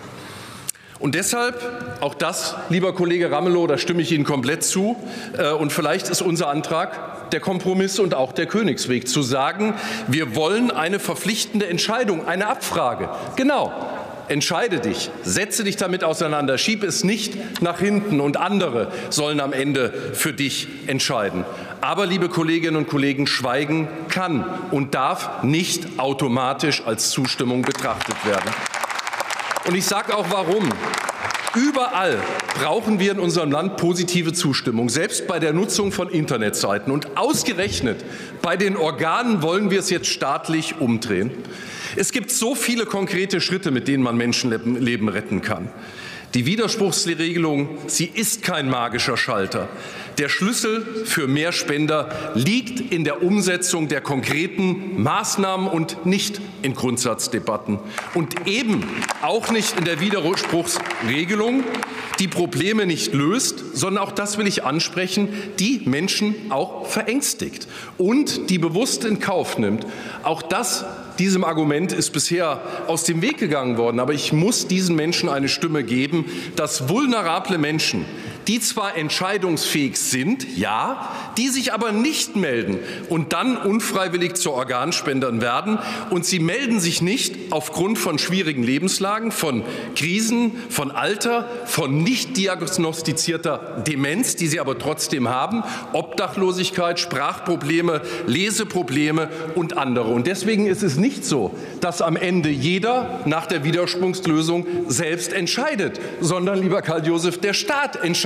Und deshalb, auch das, lieber Kollege Ramelow, da stimme ich Ihnen komplett zu, und vielleicht ist unser Antrag der Kompromiss und auch der Königsweg, zu sagen, wir wollen eine verpflichtende Entscheidung, eine Abfrage. Genau, entscheide dich, setze dich damit auseinander, schieb es nicht nach hinten, und andere sollen am Ende für dich entscheiden. Aber, liebe Kolleginnen und Kollegen, Schweigen kann und darf nicht automatisch als Zustimmung betrachtet werden. Und ich sage auch warum. Überall brauchen wir in unserem Land positive Zustimmung, selbst bei der Nutzung von Internetseiten. Und ausgerechnet bei den Organen wollen wir es jetzt staatlich umdrehen. Es gibt so viele konkrete Schritte, mit denen man Menschenleben retten kann. Die Widerspruchsregelung, sie ist kein magischer Schalter. Der Schlüssel für mehr Spender liegt in der Umsetzung der konkreten Maßnahmen und nicht in Grundsatzdebatten. Und eben auch nicht in der Widerspruchsregelung, die Probleme nicht löst, sondern auch das will ich ansprechen, die Menschen auch verängstigt und die bewusst in Kauf nimmt. Auch das Diesem Argument ist bisher aus dem Weg gegangen worden. Aber ich muss diesen Menschen eine Stimme geben, dass vulnerable Menschen, die zwar entscheidungsfähig sind, ja, die sich aber nicht melden und dann unfreiwillig zu Organspendern werden. Und sie melden sich nicht aufgrund von schwierigen Lebenslagen, von Krisen, von Alter, von nicht diagnostizierter Demenz, die sie aber trotzdem haben, Obdachlosigkeit, Sprachprobleme, Leseprobleme und andere. Und deswegen ist es nicht so, dass am Ende jeder nach der Widerspruchslösung selbst entscheidet, sondern, lieber Karl Josef, der Staat entscheidet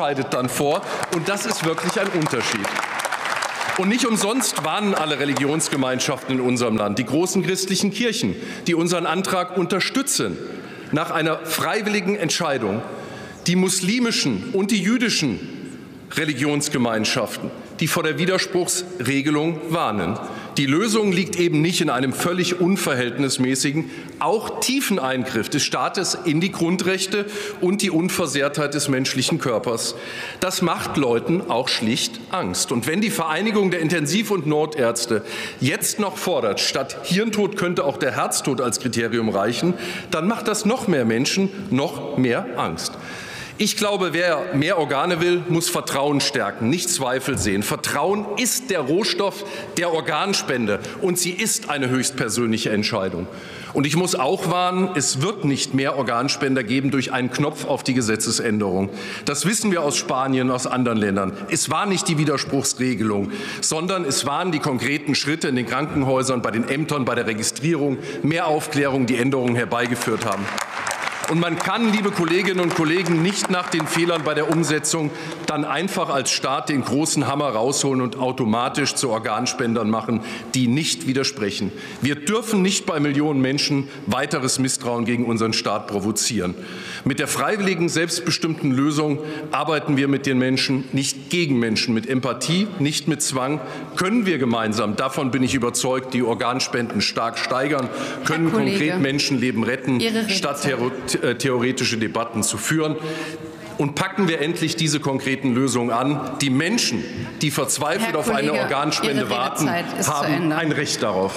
entscheidet dann vor. Und das ist wirklich ein Unterschied. Und nicht umsonst warnen alle Religionsgemeinschaften in unserem Land, die großen christlichen Kirchen, die unseren Antrag unterstützen, nach einer freiwilligen Entscheidung die muslimischen und die jüdischen Religionsgemeinschaften, die vor der Widerspruchsregelung warnen. Die Lösung liegt eben nicht in einem völlig unverhältnismäßigen, auch tiefen Eingriff des Staates in die Grundrechte und die Unversehrtheit des menschlichen Körpers. Das macht Leuten auch schlicht Angst. Und wenn die Vereinigung der Intensiv- und Notärzte jetzt noch fordert, statt Hirntod könnte auch der Herztod als Kriterium reichen, dann macht das noch mehr Menschen noch mehr Angst. Ich glaube, wer mehr Organe will, muss Vertrauen stärken, nicht Zweifel sehen. Vertrauen ist der Rohstoff der Organspende, und sie ist eine höchstpersönliche Entscheidung. Und ich muss auch warnen, es wird nicht mehr Organspender geben durch einen Knopf auf die Gesetzesänderung. Das wissen wir aus Spanien, aus anderen Ländern. Es war nicht die Widerspruchsregelung, sondern es waren die konkreten Schritte in den Krankenhäusern, bei den Ämtern, bei der Registrierung, mehr Aufklärung, die Änderungen herbeigeführt haben. Und man kann, liebe Kolleginnen und Kollegen, nicht nach den Fehlern bei der Umsetzung dann einfach als Staat den großen Hammer rausholen und automatisch zu Organspendern machen, die nicht widersprechen. Wir dürfen nicht bei Millionen Menschen weiteres Misstrauen gegen unseren Staat provozieren. Mit der freiwilligen, selbstbestimmten Lösung arbeiten wir mit den Menschen, nicht gegen Menschen. Mit Empathie, nicht mit Zwang können wir gemeinsam, davon bin ich überzeugt, die Organspenden stark steigern, können konkret Menschenleben retten, statt Terror theoretische Debatten zu führen. Und packen wir endlich diese konkreten Lösungen an. Die Menschen, die verzweifelt auf eine Organspende warten, haben ein Recht darauf.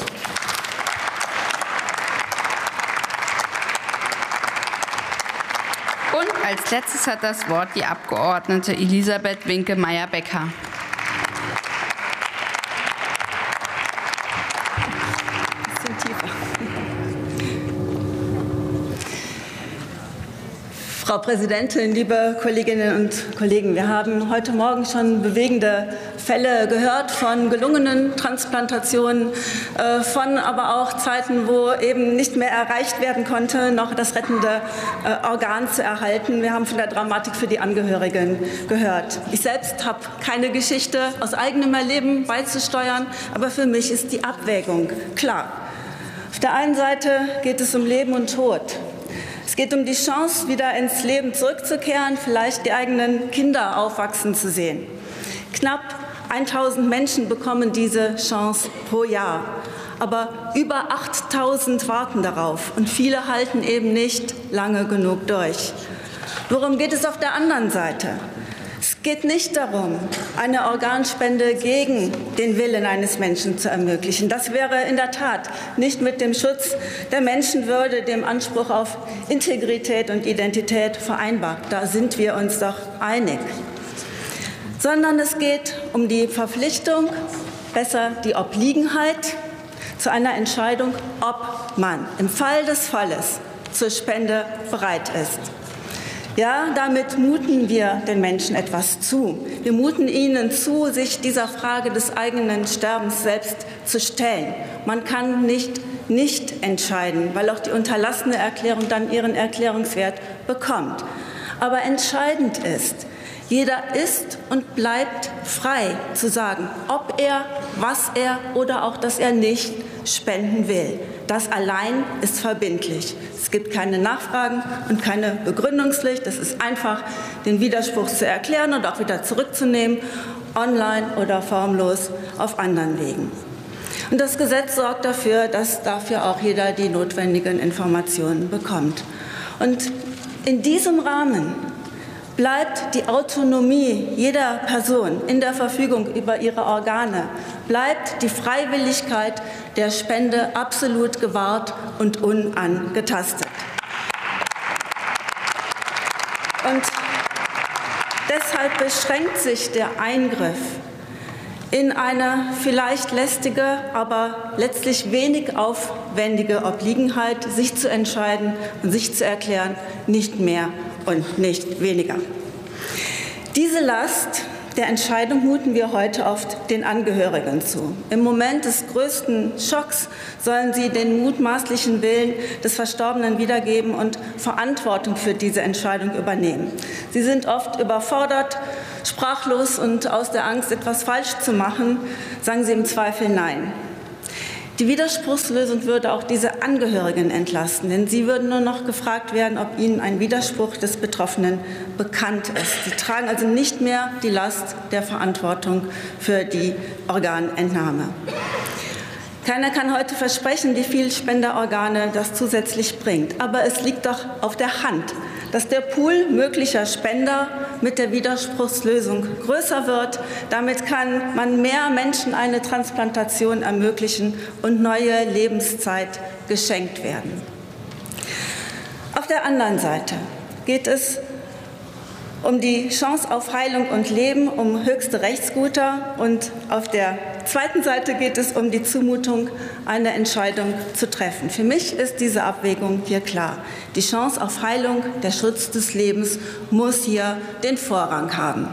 Und als letztes hat das Wort die Abgeordnete Elisabeth Winke-Meyer-Becker. Frau Präsidentin, liebe Kolleginnen und Kollegen! Wir haben heute Morgen schon bewegende Fälle gehört von gelungenen Transplantationen, von aber auch Zeiten, wo eben nicht mehr erreicht werden konnte, noch das rettende Organ zu erhalten. Wir haben von der Dramatik für die Angehörigen gehört. Ich selbst habe keine Geschichte aus eigenem Erleben beizusteuern, aber für mich ist die Abwägung klar. Auf der einen Seite geht es um Leben und Tod. Es geht um die Chance, wieder ins Leben zurückzukehren, vielleicht die eigenen Kinder aufwachsen zu sehen. Knapp tausend Menschen bekommen diese Chance pro Jahr. Aber über achttausend warten darauf, und viele halten eben nicht lange genug durch. Worum geht es auf der anderen Seite? Es geht nicht darum, eine Organspende gegen den Willen eines Menschen zu ermöglichen. Das wäre in der Tat nicht mit dem Schutz der Menschenwürde, dem Anspruch auf Integrität und Identität vereinbar. Da sind wir uns doch einig. Sondern es geht um die Verpflichtung, besser die Obliegenheit zu einer Entscheidung, ob man im Fall des Falles zur Spende bereit ist. Ja, damit muten wir den Menschen etwas zu. Wir muten ihnen zu, sich dieser Frage des eigenen Sterbens selbst zu stellen. Man kann nicht nicht entscheiden, weil auch die unterlassene Erklärung dann ihren Erklärungswert bekommt. Aber entscheidend ist, jeder ist und bleibt frei zu sagen, ob er, was er oder auch, dass er nicht spenden will. Das allein ist verbindlich. Es gibt keine Nachfragen und keine Begründungspflicht. Es ist einfach, den Widerspruch zu erklären und auch wieder zurückzunehmen, online oder formlos auf anderen Wegen. Und das Gesetz sorgt dafür, dass dafür auch jeder die notwendigen Informationen bekommt. Und in diesem Rahmen bleibt die Autonomie jeder Person in der Verfügung über ihre Organe, bleibt die Freiwilligkeit der Spende absolut gewahrt und unangetastet. Und deshalb beschränkt sich der Eingriff in eine vielleicht lästige, aber letztlich wenig aufwendige Obliegenheit, sich zu entscheiden und sich zu erklären, nicht mehr und nicht weniger. Diese Last der Entscheidung muten wir heute oft den Angehörigen zu. Im Moment des größten Schocks sollen sie den mutmaßlichen Willen des Verstorbenen wiedergeben und Verantwortung für diese Entscheidung übernehmen. Sie sind oft überfordert, sprachlos und aus der Angst, etwas falsch zu machen, sagen sie im Zweifel Nein. Die Widerspruchslösung würde auch diese Angehörigen entlasten, denn sie würden nur noch gefragt werden, ob ihnen ein Widerspruch des Betroffenen bekannt ist. Sie tragen also nicht mehr die Last der Verantwortung für die Organentnahme. Keiner kann heute versprechen, wie viel Spenderorgane das zusätzlich bringt. Aber es liegt doch auf der Hand, dass der Pool möglicher Spender mit der Widerspruchslösung größer wird. Damit kann man mehr Menschen eine Transplantation ermöglichen und neue Lebenszeit geschenkt werden. Auf der anderen Seite geht es um die Chance auf Heilung und Leben, um höchste Rechtsgüter. Und auf der zweiten Seite geht es um die Zumutung, eine Entscheidung zu treffen. Für mich ist diese Abwägung hier klar. Die Chance auf Heilung, der Schutz des Lebens muss hier den Vorrang haben.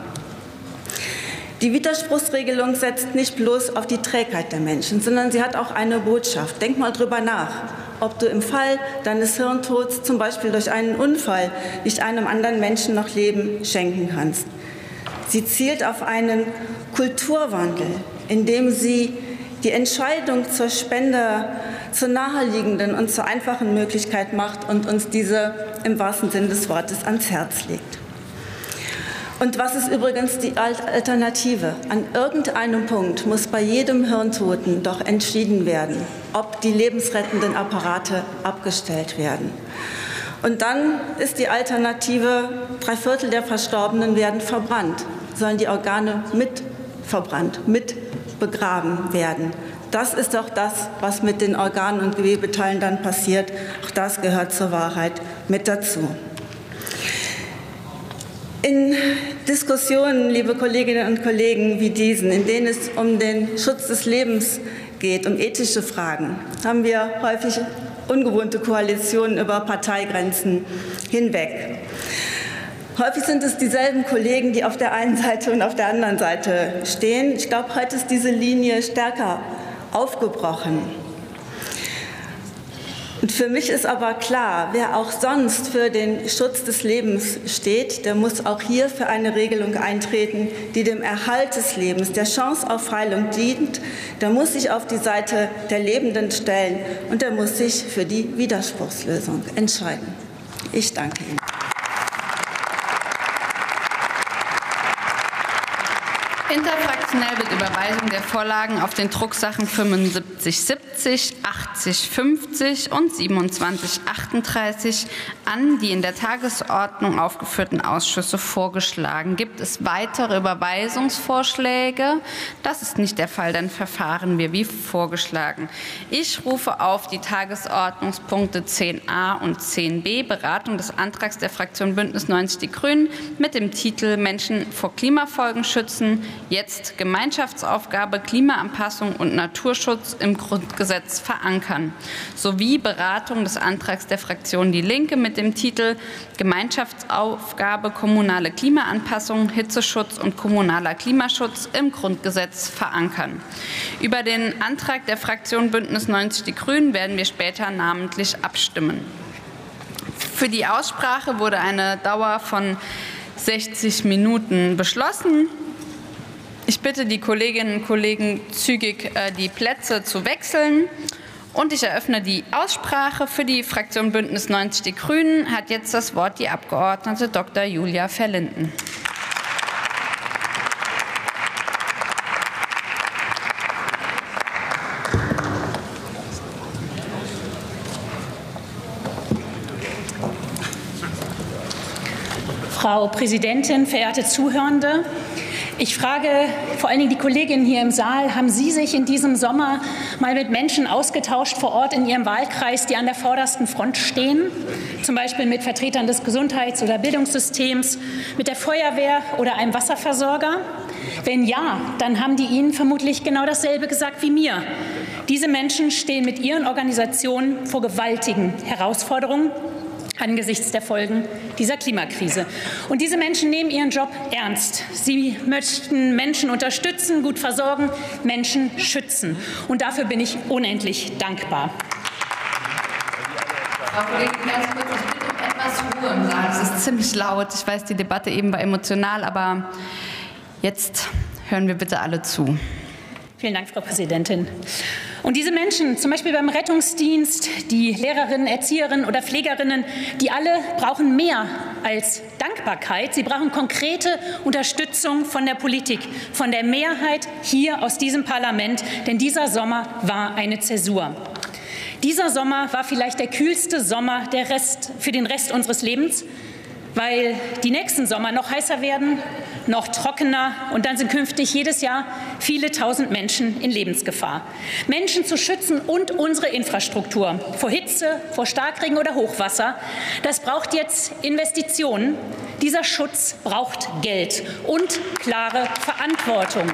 Die Widerspruchsregelung setzt nicht bloß auf die Trägheit der Menschen, sondern sie hat auch eine Botschaft. Denk mal drüber nach, ob du im Fall deines Hirntods, zum Beispiel durch einen Unfall, nicht einem anderen Menschen noch Leben schenken kannst. Sie zielt auf einen Kulturwandel, indem sie die Entscheidung zur Spende zur naheliegenden und zur einfachen Möglichkeit macht und uns diese im wahrsten Sinne des Wortes ans Herz legt. Und was ist übrigens die Alternative? An irgendeinem Punkt muss bei jedem Hirntoten doch entschieden werden, ob die lebensrettenden Apparate abgestellt werden. Und dann ist die Alternative, drei Viertel der Verstorbenen werden verbrannt, sollen die Organe mit verbrannt, mit begraben werden. Das ist doch das, was mit den Organen und Gewebeteilen dann passiert. Auch das gehört zur Wahrheit mit dazu. In Diskussionen, liebe Kolleginnen und Kollegen, wie diesen, in denen es um den Schutz des Lebens geht, um ethische Fragen, haben wir häufig ungewohnte Koalitionen über Parteigrenzen hinweg. Häufig sind es dieselben Kollegen, die auf der einen Seite und auf der anderen Seite stehen. Ich glaube, heute ist diese Linie stärker aufgebrochen. Und für mich ist aber klar, wer auch sonst für den Schutz des Lebens steht, der muss auch hier für eine Regelung eintreten, die dem Erhalt des Lebens, der Chance auf Heilung dient. Der muss sich auf die Seite der Lebenden stellen und der muss sich für die Widerspruchslösung entscheiden. Ich danke Ihnen. Interfraktionell wird Überweisung der Vorlagen auf den Drucksachen fünfundsiebzig siebzig, achtzig fünfzig und siebenundzwanzig achtunddreißig an die in der Tagesordnung aufgeführten Ausschüsse vorgeschlagen. Gibt es weitere Überweisungsvorschläge? Das ist nicht der Fall, dann verfahren wir wie vorgeschlagen. Ich rufe auf die Tagesordnungspunkte zehn a und zehn b, Beratung des Antrags der Fraktion Bündnis neunzig Die Grünen mit dem Titel Menschen vor Klimafolgen schützen. Jetzt Gemeinschaftsaufgabe Klimaanpassung und Naturschutz im Grundgesetz verankern, sowie Beratung des Antrags der Fraktion Die Linke mit dem Titel Gemeinschaftsaufgabe kommunale Klimaanpassung, Hitzeschutz und kommunaler Klimaschutz im Grundgesetz verankern. Über den Antrag der Fraktion Bündnis neunzig Die Grünen werden wir später namentlich abstimmen. Für die Aussprache wurde eine Dauer von sechzig Minuten beschlossen. Ich bitte die Kolleginnen und Kollegen, zügig die Plätze zu wechseln. Und ich eröffne die Aussprache. Für die Fraktion Bündnis neunzig Die Grünen hat jetzt das Wort die Abgeordnete Doktor Julia Verlinden. Frau Präsidentin, verehrte Zuhörende! Ich frage vor allen Dingen die Kolleginnen hier im Saal, haben Sie sich in diesem Sommer mal mit Menschen ausgetauscht vor Ort in Ihrem Wahlkreis, die an der vordersten Front stehen, zum Beispiel mit Vertretern des Gesundheits- oder Bildungssystems, mit der Feuerwehr oder einem Wasserversorger? Wenn ja, dann haben die Ihnen vermutlich genau dasselbe gesagt wie mir. Diese Menschen stehen mit ihren Organisationen vor gewaltigen Herausforderungen, angesichts der Folgen dieser Klimakrise. Und diese Menschen nehmen ihren Job ernst. Sie möchten Menschen unterstützen, gut versorgen, Menschen schützen. Und dafür bin ich unendlich dankbar. Frau Kollegin, ganz kurz, ich bitte um etwas Ruhe im Saal. Es ist ziemlich laut. Ich weiß, die Debatte eben war emotional, aber jetzt hören wir bitte alle zu. Vielen Dank, Frau Präsidentin. Und diese Menschen, zum Beispiel beim Rettungsdienst, die Lehrerinnen, Erzieherinnen oder Pflegerinnen, die alle brauchen mehr als Dankbarkeit. Sie brauchen konkrete Unterstützung von der Politik, von der Mehrheit hier aus diesem Parlament. Denn dieser Sommer war eine Zäsur. Dieser Sommer war vielleicht der kühlste Sommer der Rest, für den Rest unseres Lebens, weil die nächsten Sommer noch heißer werden, noch trockener, und dann sind künftig jedes Jahr viele tausend Menschen in Lebensgefahr. Menschen zu schützen und unsere Infrastruktur vor Hitze, vor Starkregen oder Hochwasser, das braucht jetzt Investitionen. Dieser Schutz braucht Geld und klare Verantwortung.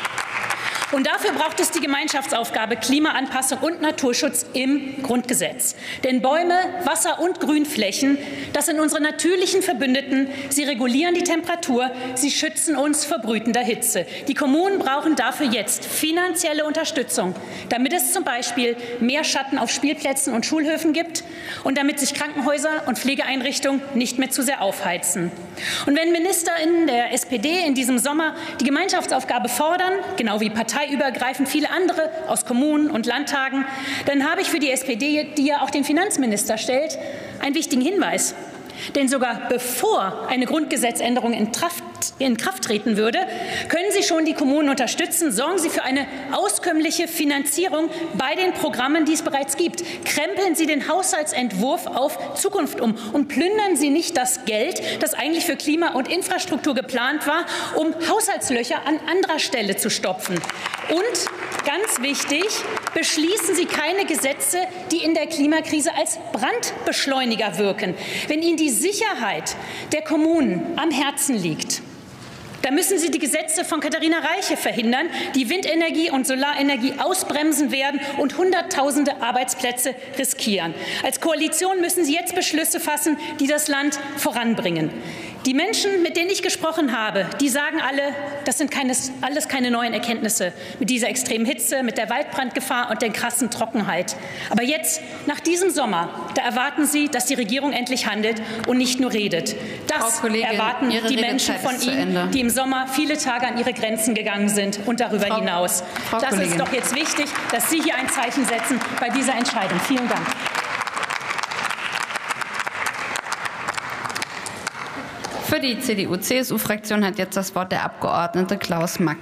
Und dafür braucht es die Gemeinschaftsaufgabe Klimaanpassung und Naturschutz im Grundgesetz. Denn Bäume, Wasser und Grünflächen, das sind unsere natürlichen Verbündeten. Sie regulieren die Temperatur, sie schützen uns vor brütender Hitze. Die Kommunen brauchen dafür jetzt finanzielle Unterstützung, damit es zum Beispiel mehr Schatten auf Spielplätzen und Schulhöfen gibt und damit sich Krankenhäuser und Pflegeeinrichtungen nicht mehr zu sehr aufheizen. Und wenn MinisterInnen der S P D in diesem Sommer die Gemeinschaftsaufgabe fordern, genau wie parteiübergreifend viele andere aus Kommunen und Landtagen, dann habe ich für die S P D, die ja auch den Finanzminister stellt, einen wichtigen Hinweis. Denn sogar bevor eine Grundgesetzänderung in Kraft, in Kraft treten würde, können Sie schon die Kommunen unterstützen. Sorgen Sie für eine auskömmliche Finanzierung bei den Programmen, die es bereits gibt. Krempeln Sie den Haushaltsentwurf auf Zukunft um und plündern Sie nicht das Geld, das eigentlich für Klima und Infrastruktur geplant war, um Haushaltslöcher an anderer Stelle zu stopfen. Und ganz wichtig, beschließen Sie keine Gesetze, die in der Klimakrise als Brandbeschleuniger wirken. Wenn Ihnen die Sicherheit der Kommunen am Herzen liegt, da müssen Sie die Gesetze von Katharina Reiche verhindern, die Windenergie und Solarenergie ausbremsen werden und Hunderttausende Arbeitsplätze riskieren. Als Koalition müssen Sie jetzt Beschlüsse fassen, die das Land voranbringen. Die Menschen, mit denen ich gesprochen habe, die sagen alle, das sind keine, alles keine neuen Erkenntnisse mit dieser extremen Hitze, mit der Waldbrandgefahr und der krassen Trockenheit. Aber jetzt, nach diesem Sommer, da erwarten sie, dass die Regierung endlich handelt und nicht nur redet. Das erwarten die Menschen von Ihnen, die im Sommer viele Tage an ihre Grenzen gegangen sind und darüber Frau, hinaus. Frau das Kollegin. Ist doch jetzt wichtig, dass Sie hier ein Zeichen setzen bei dieser Entscheidung. Vielen Dank. Für die C D U C S U-Fraktion hat jetzt das Wort der Abgeordnete Klaus Mack.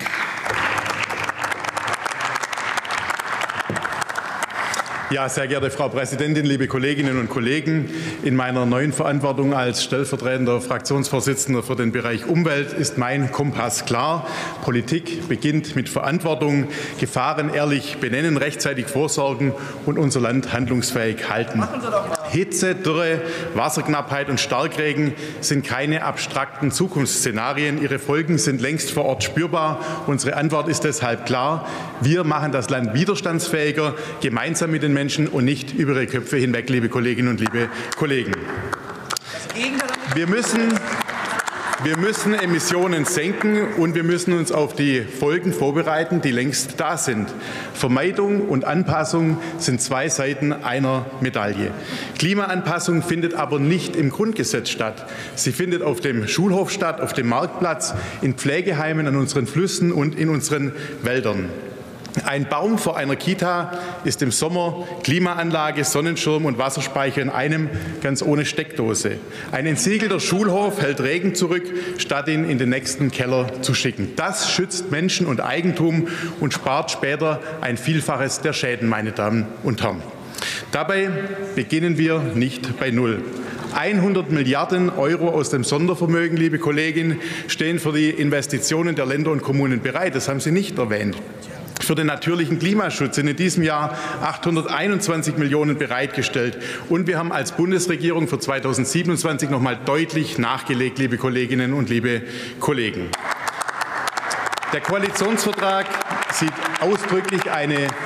Ja, sehr geehrte Frau Präsidentin, liebe Kolleginnen und Kollegen! In meiner neuen Verantwortung als stellvertretender Fraktionsvorsitzender für den Bereich Umwelt ist mein Kompass klar. Politik beginnt mit Verantwortung, Gefahren ehrlich benennen, rechtzeitig vorsorgen und unser Land handlungsfähig halten. Hitze, Dürre, Wasserknappheit und Starkregen sind keine abstrakten Zukunftsszenarien. Ihre Folgen sind längst vor Ort spürbar. Unsere Antwort ist deshalb klar. Wir machen das Land widerstandsfähiger, gemeinsam mit den Menschen und nicht über ihre Köpfe hinweg, liebe Kolleginnen und liebe Kollegen. Wir müssen, wir müssen Emissionen senken und wir müssen uns auf die Folgen vorbereiten, die längst da sind. Vermeidung und Anpassung sind zwei Seiten einer Medaille. Klimaanpassung findet aber nicht im Grundgesetz statt. Sie findet auf dem Schulhof statt, auf dem Marktplatz, in Pflegeheimen, an unseren Flüssen und in unseren Wäldern. Ein Baum vor einer Kita ist im Sommer Klimaanlage, Sonnenschirm und Wasserspeicher in einem, ganz ohne Steckdose. Ein entsiegelter Schulhof hält Regen zurück, statt ihn in den nächsten Keller zu schicken. Das schützt Menschen und Eigentum und spart später ein Vielfaches der Schäden, meine Damen und Herren. Dabei beginnen wir nicht bei Null. hundert Milliarden Euro aus dem Sondervermögen, liebe Kolleginnen, stehen für die Investitionen der Länder und Kommunen bereit. Das haben Sie nicht erwähnt. Für den natürlichen Klimaschutz sind in diesem Jahr achthunderteinundzwanzig Millionen bereitgestellt. Und wir haben als Bundesregierung für zweitausendsiebenundzwanzig noch mal deutlich nachgelegt, liebe Kolleginnen und liebe Kollegen. Der Koalitionsvertrag sieht ausdrücklich eine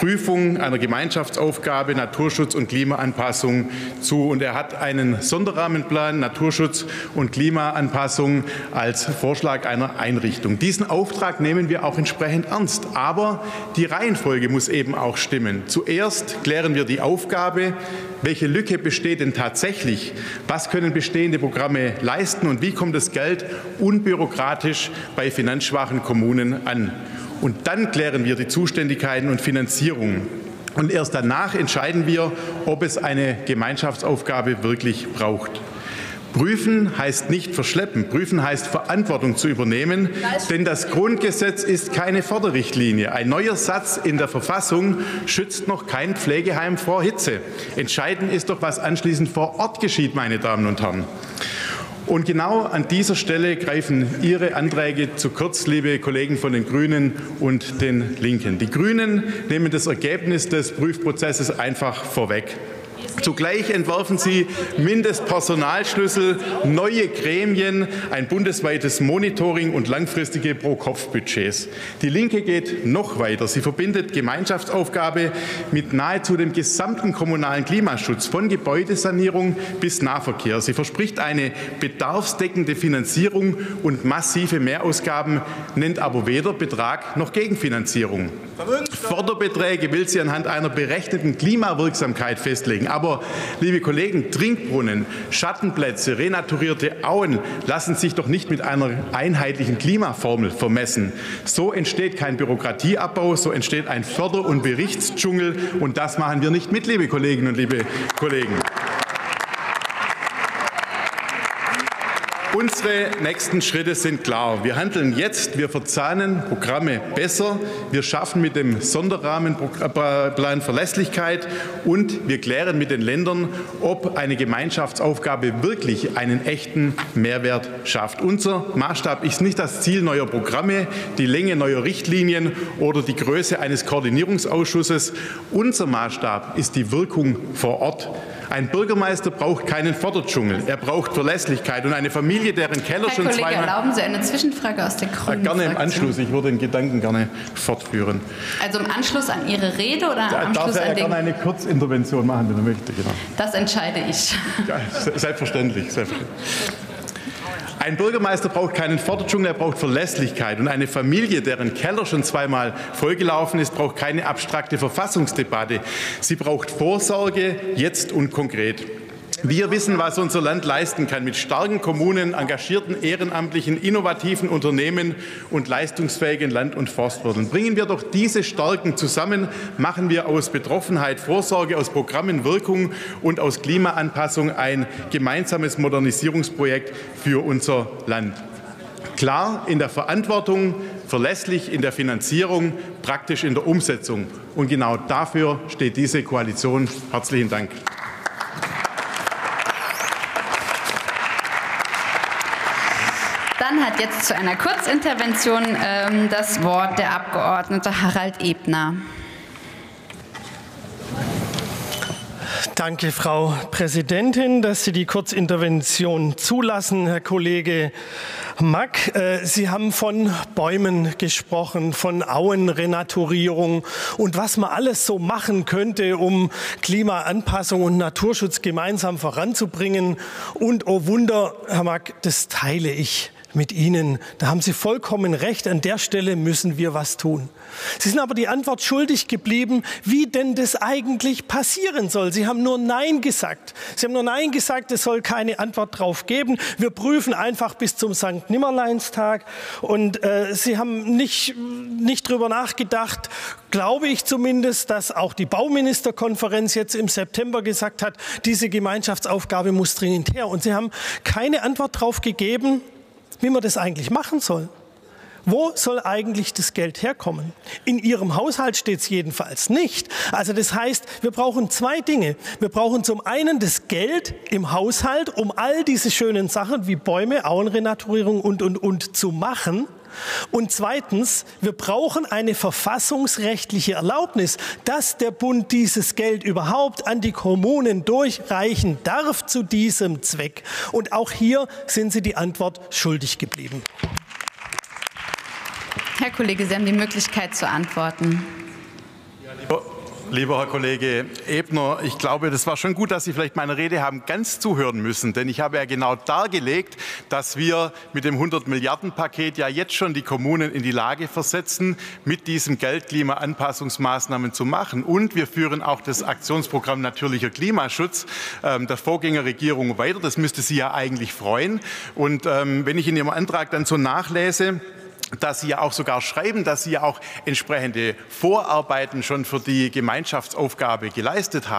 Prüfung einer Gemeinschaftsaufgabe Naturschutz und Klimaanpassung zu. Und er hat einen Sonderrahmenplan Naturschutz und Klimaanpassung als Vorschlag einer Einrichtung. Diesen Auftrag nehmen wir auch entsprechend ernst. Aber die Reihenfolge muss eben auch stimmen. Zuerst klären wir die Aufgabe, welche Lücke besteht denn tatsächlich, was können bestehende Programme leisten und wie kommt das Geld unbürokratisch bei finanzschwachen Kommunen an. Und dann klären wir die Zuständigkeiten und Finanzierung. Und erst danach entscheiden wir, ob es eine Gemeinschaftsaufgabe wirklich braucht. Prüfen heißt nicht verschleppen. Prüfen heißt Verantwortung zu übernehmen, denn das Grundgesetz ist keine Förderrichtlinie. Ein neuer Satz in der Verfassung schützt noch kein Pflegeheim vor Hitze. Entscheidend ist doch, was anschließend vor Ort geschieht, meine Damen und Herren. Und genau an dieser Stelle greifen Ihre Anträge zu kurz, liebe Kollegen von den Grünen und den Linken. Die Grünen nehmen das Ergebnis des Prüfprozesses einfach vorweg. Zugleich entwerfen Sie Mindestpersonalschlüssel, neue Gremien, ein bundesweites Monitoring und langfristige Pro-Kopf-Budgets. Die Linke geht noch weiter. Sie verbindet Gemeinschaftsaufgabe mit nahezu dem gesamten kommunalen Klimaschutz, von Gebäudesanierung bis Nahverkehr. Sie verspricht eine bedarfsdeckende Finanzierung und massive Mehrausgaben, nennt aber weder Betrag noch Gegenfinanzierung. Förderbeträge will sie anhand einer berechneten Klimawirksamkeit festlegen. Aber, liebe Kollegen, Trinkbrunnen, Schattenplätze, renaturierte Auen lassen sich doch nicht mit einer einheitlichen Klimaformel vermessen. So entsteht kein Bürokratieabbau, so entsteht ein Förder- und Berichtsdschungel. Und das machen wir nicht mit, liebe Kolleginnen und liebe Kollegen. Unsere nächsten Schritte sind klar. Wir handeln jetzt, wir verzahnen Programme besser, wir schaffen mit dem Sonderrahmenplan Verlässlichkeit und wir klären mit den Ländern, ob eine Gemeinschaftsaufgabe wirklich einen echten Mehrwert schafft. Unser Maßstab ist nicht das Ziel neuer Programme, die Länge neuer Richtlinien oder die Größe eines Koordinierungsausschusses. Unser Maßstab ist die Wirkung vor Ort. Ein Bürgermeister braucht keinen Förderdschungel, er braucht Verlässlichkeit und eine Familie, deren Keller Herr schon Kollege, zweimal... erlauben Sie eine Zwischenfrage aus der Grünen Gerne im Fraktion? Anschluss, ich würde den Gedanken gerne fortführen. Also im Anschluss an Ihre Rede oder Da am darf Anschluss er ja an den... gerne eine Kurzintervention machen, wenn er möchte. Genau. Das entscheide ich. Ja, selbstverständlich, selbstverständlich. Ein Bürgermeister braucht keinen Förderdschungel, er braucht Verlässlichkeit. Und eine Familie, deren Keller schon zweimal vollgelaufen ist, braucht keine abstrakte Verfassungsdebatte. Sie braucht Vorsorge, jetzt und konkret. Wir wissen, was unser Land leisten kann mit starken Kommunen, engagierten Ehrenamtlichen, innovativen Unternehmen und leistungsfähigen Land- und Forstwirten. Bringen wir doch diese Stärken zusammen, machen wir aus Betroffenheit Vorsorge, aus Programmen Wirkung und aus Klimaanpassung ein gemeinsames Modernisierungsprojekt für unser Land. Klar in der Verantwortung, verlässlich in der Finanzierung, praktisch in der Umsetzung. Und genau dafür steht diese Koalition. Herzlichen Dank. Dann hat jetzt zu einer Kurzintervention ähm, das Wort der Abgeordnete Harald Ebner. Danke, Frau Präsidentin, dass Sie die Kurzintervention zulassen, Herr Kollege Mack. Sie haben von Bäumen gesprochen, von Auenrenaturierung und was man alles so machen könnte, um Klimaanpassung und Naturschutz gemeinsam voranzubringen. Und oh Wunder, Herr Mack, das teile ich mit Ihnen. Da haben Sie vollkommen recht. An der Stelle müssen wir was tun. Sie sind aber die Antwort schuldig geblieben, wie denn das eigentlich passieren soll. Sie haben nur Nein gesagt. Sie haben nur Nein gesagt, es soll keine Antwort drauf geben. Wir prüfen einfach bis zum Sankt Nimmerleinstag. Und äh, Sie haben nicht, nicht drüber nachgedacht, glaube ich zumindest, dass auch die Bauministerkonferenz jetzt im September gesagt hat, diese Gemeinschaftsaufgabe muss dringend her. Und Sie haben keine Antwort drauf gegeben, wie man das eigentlich machen soll. Wo soll eigentlich das Geld herkommen? In Ihrem Haushalt steht es jedenfalls nicht. Also das heißt, wir brauchen zwei Dinge. Wir brauchen zum einen das Geld im Haushalt, um all diese schönen Sachen wie Bäume, Auenrenaturierung und, und, und zu machen. Und zweitens, wir brauchen eine verfassungsrechtliche Erlaubnis, dass der Bund dieses Geld überhaupt an die Kommunen durchreichen darf zu diesem Zweck. Und auch hier sind Sie die Antwort schuldig geblieben. Herr Kollege, Sie haben die Möglichkeit zu antworten. Ja, lieber Lieber Herr Kollege Ebner, ich glaube, das war schon gut, dass Sie vielleicht meiner Rede haben ganz zuhören müssen. Denn ich habe ja genau dargelegt, dass wir mit dem hundert Milliarden Paket ja jetzt schon die Kommunen in die Lage versetzen, mit diesem Geld Klimaanpassungsmaßnahmen zu machen. Und wir führen auch das Aktionsprogramm Natürlicher Klimaschutz ähm, der Vorgängerregierung weiter. Das müsste Sie ja eigentlich freuen. Und ähm, wenn ich in Ihrem Antrag dann so nachlese, dass Sie ja auch sogar schreiben, dass Sie ja auch entsprechende Vorarbeiten schon für die Gemeinschaftsaufgabe geleistet haben.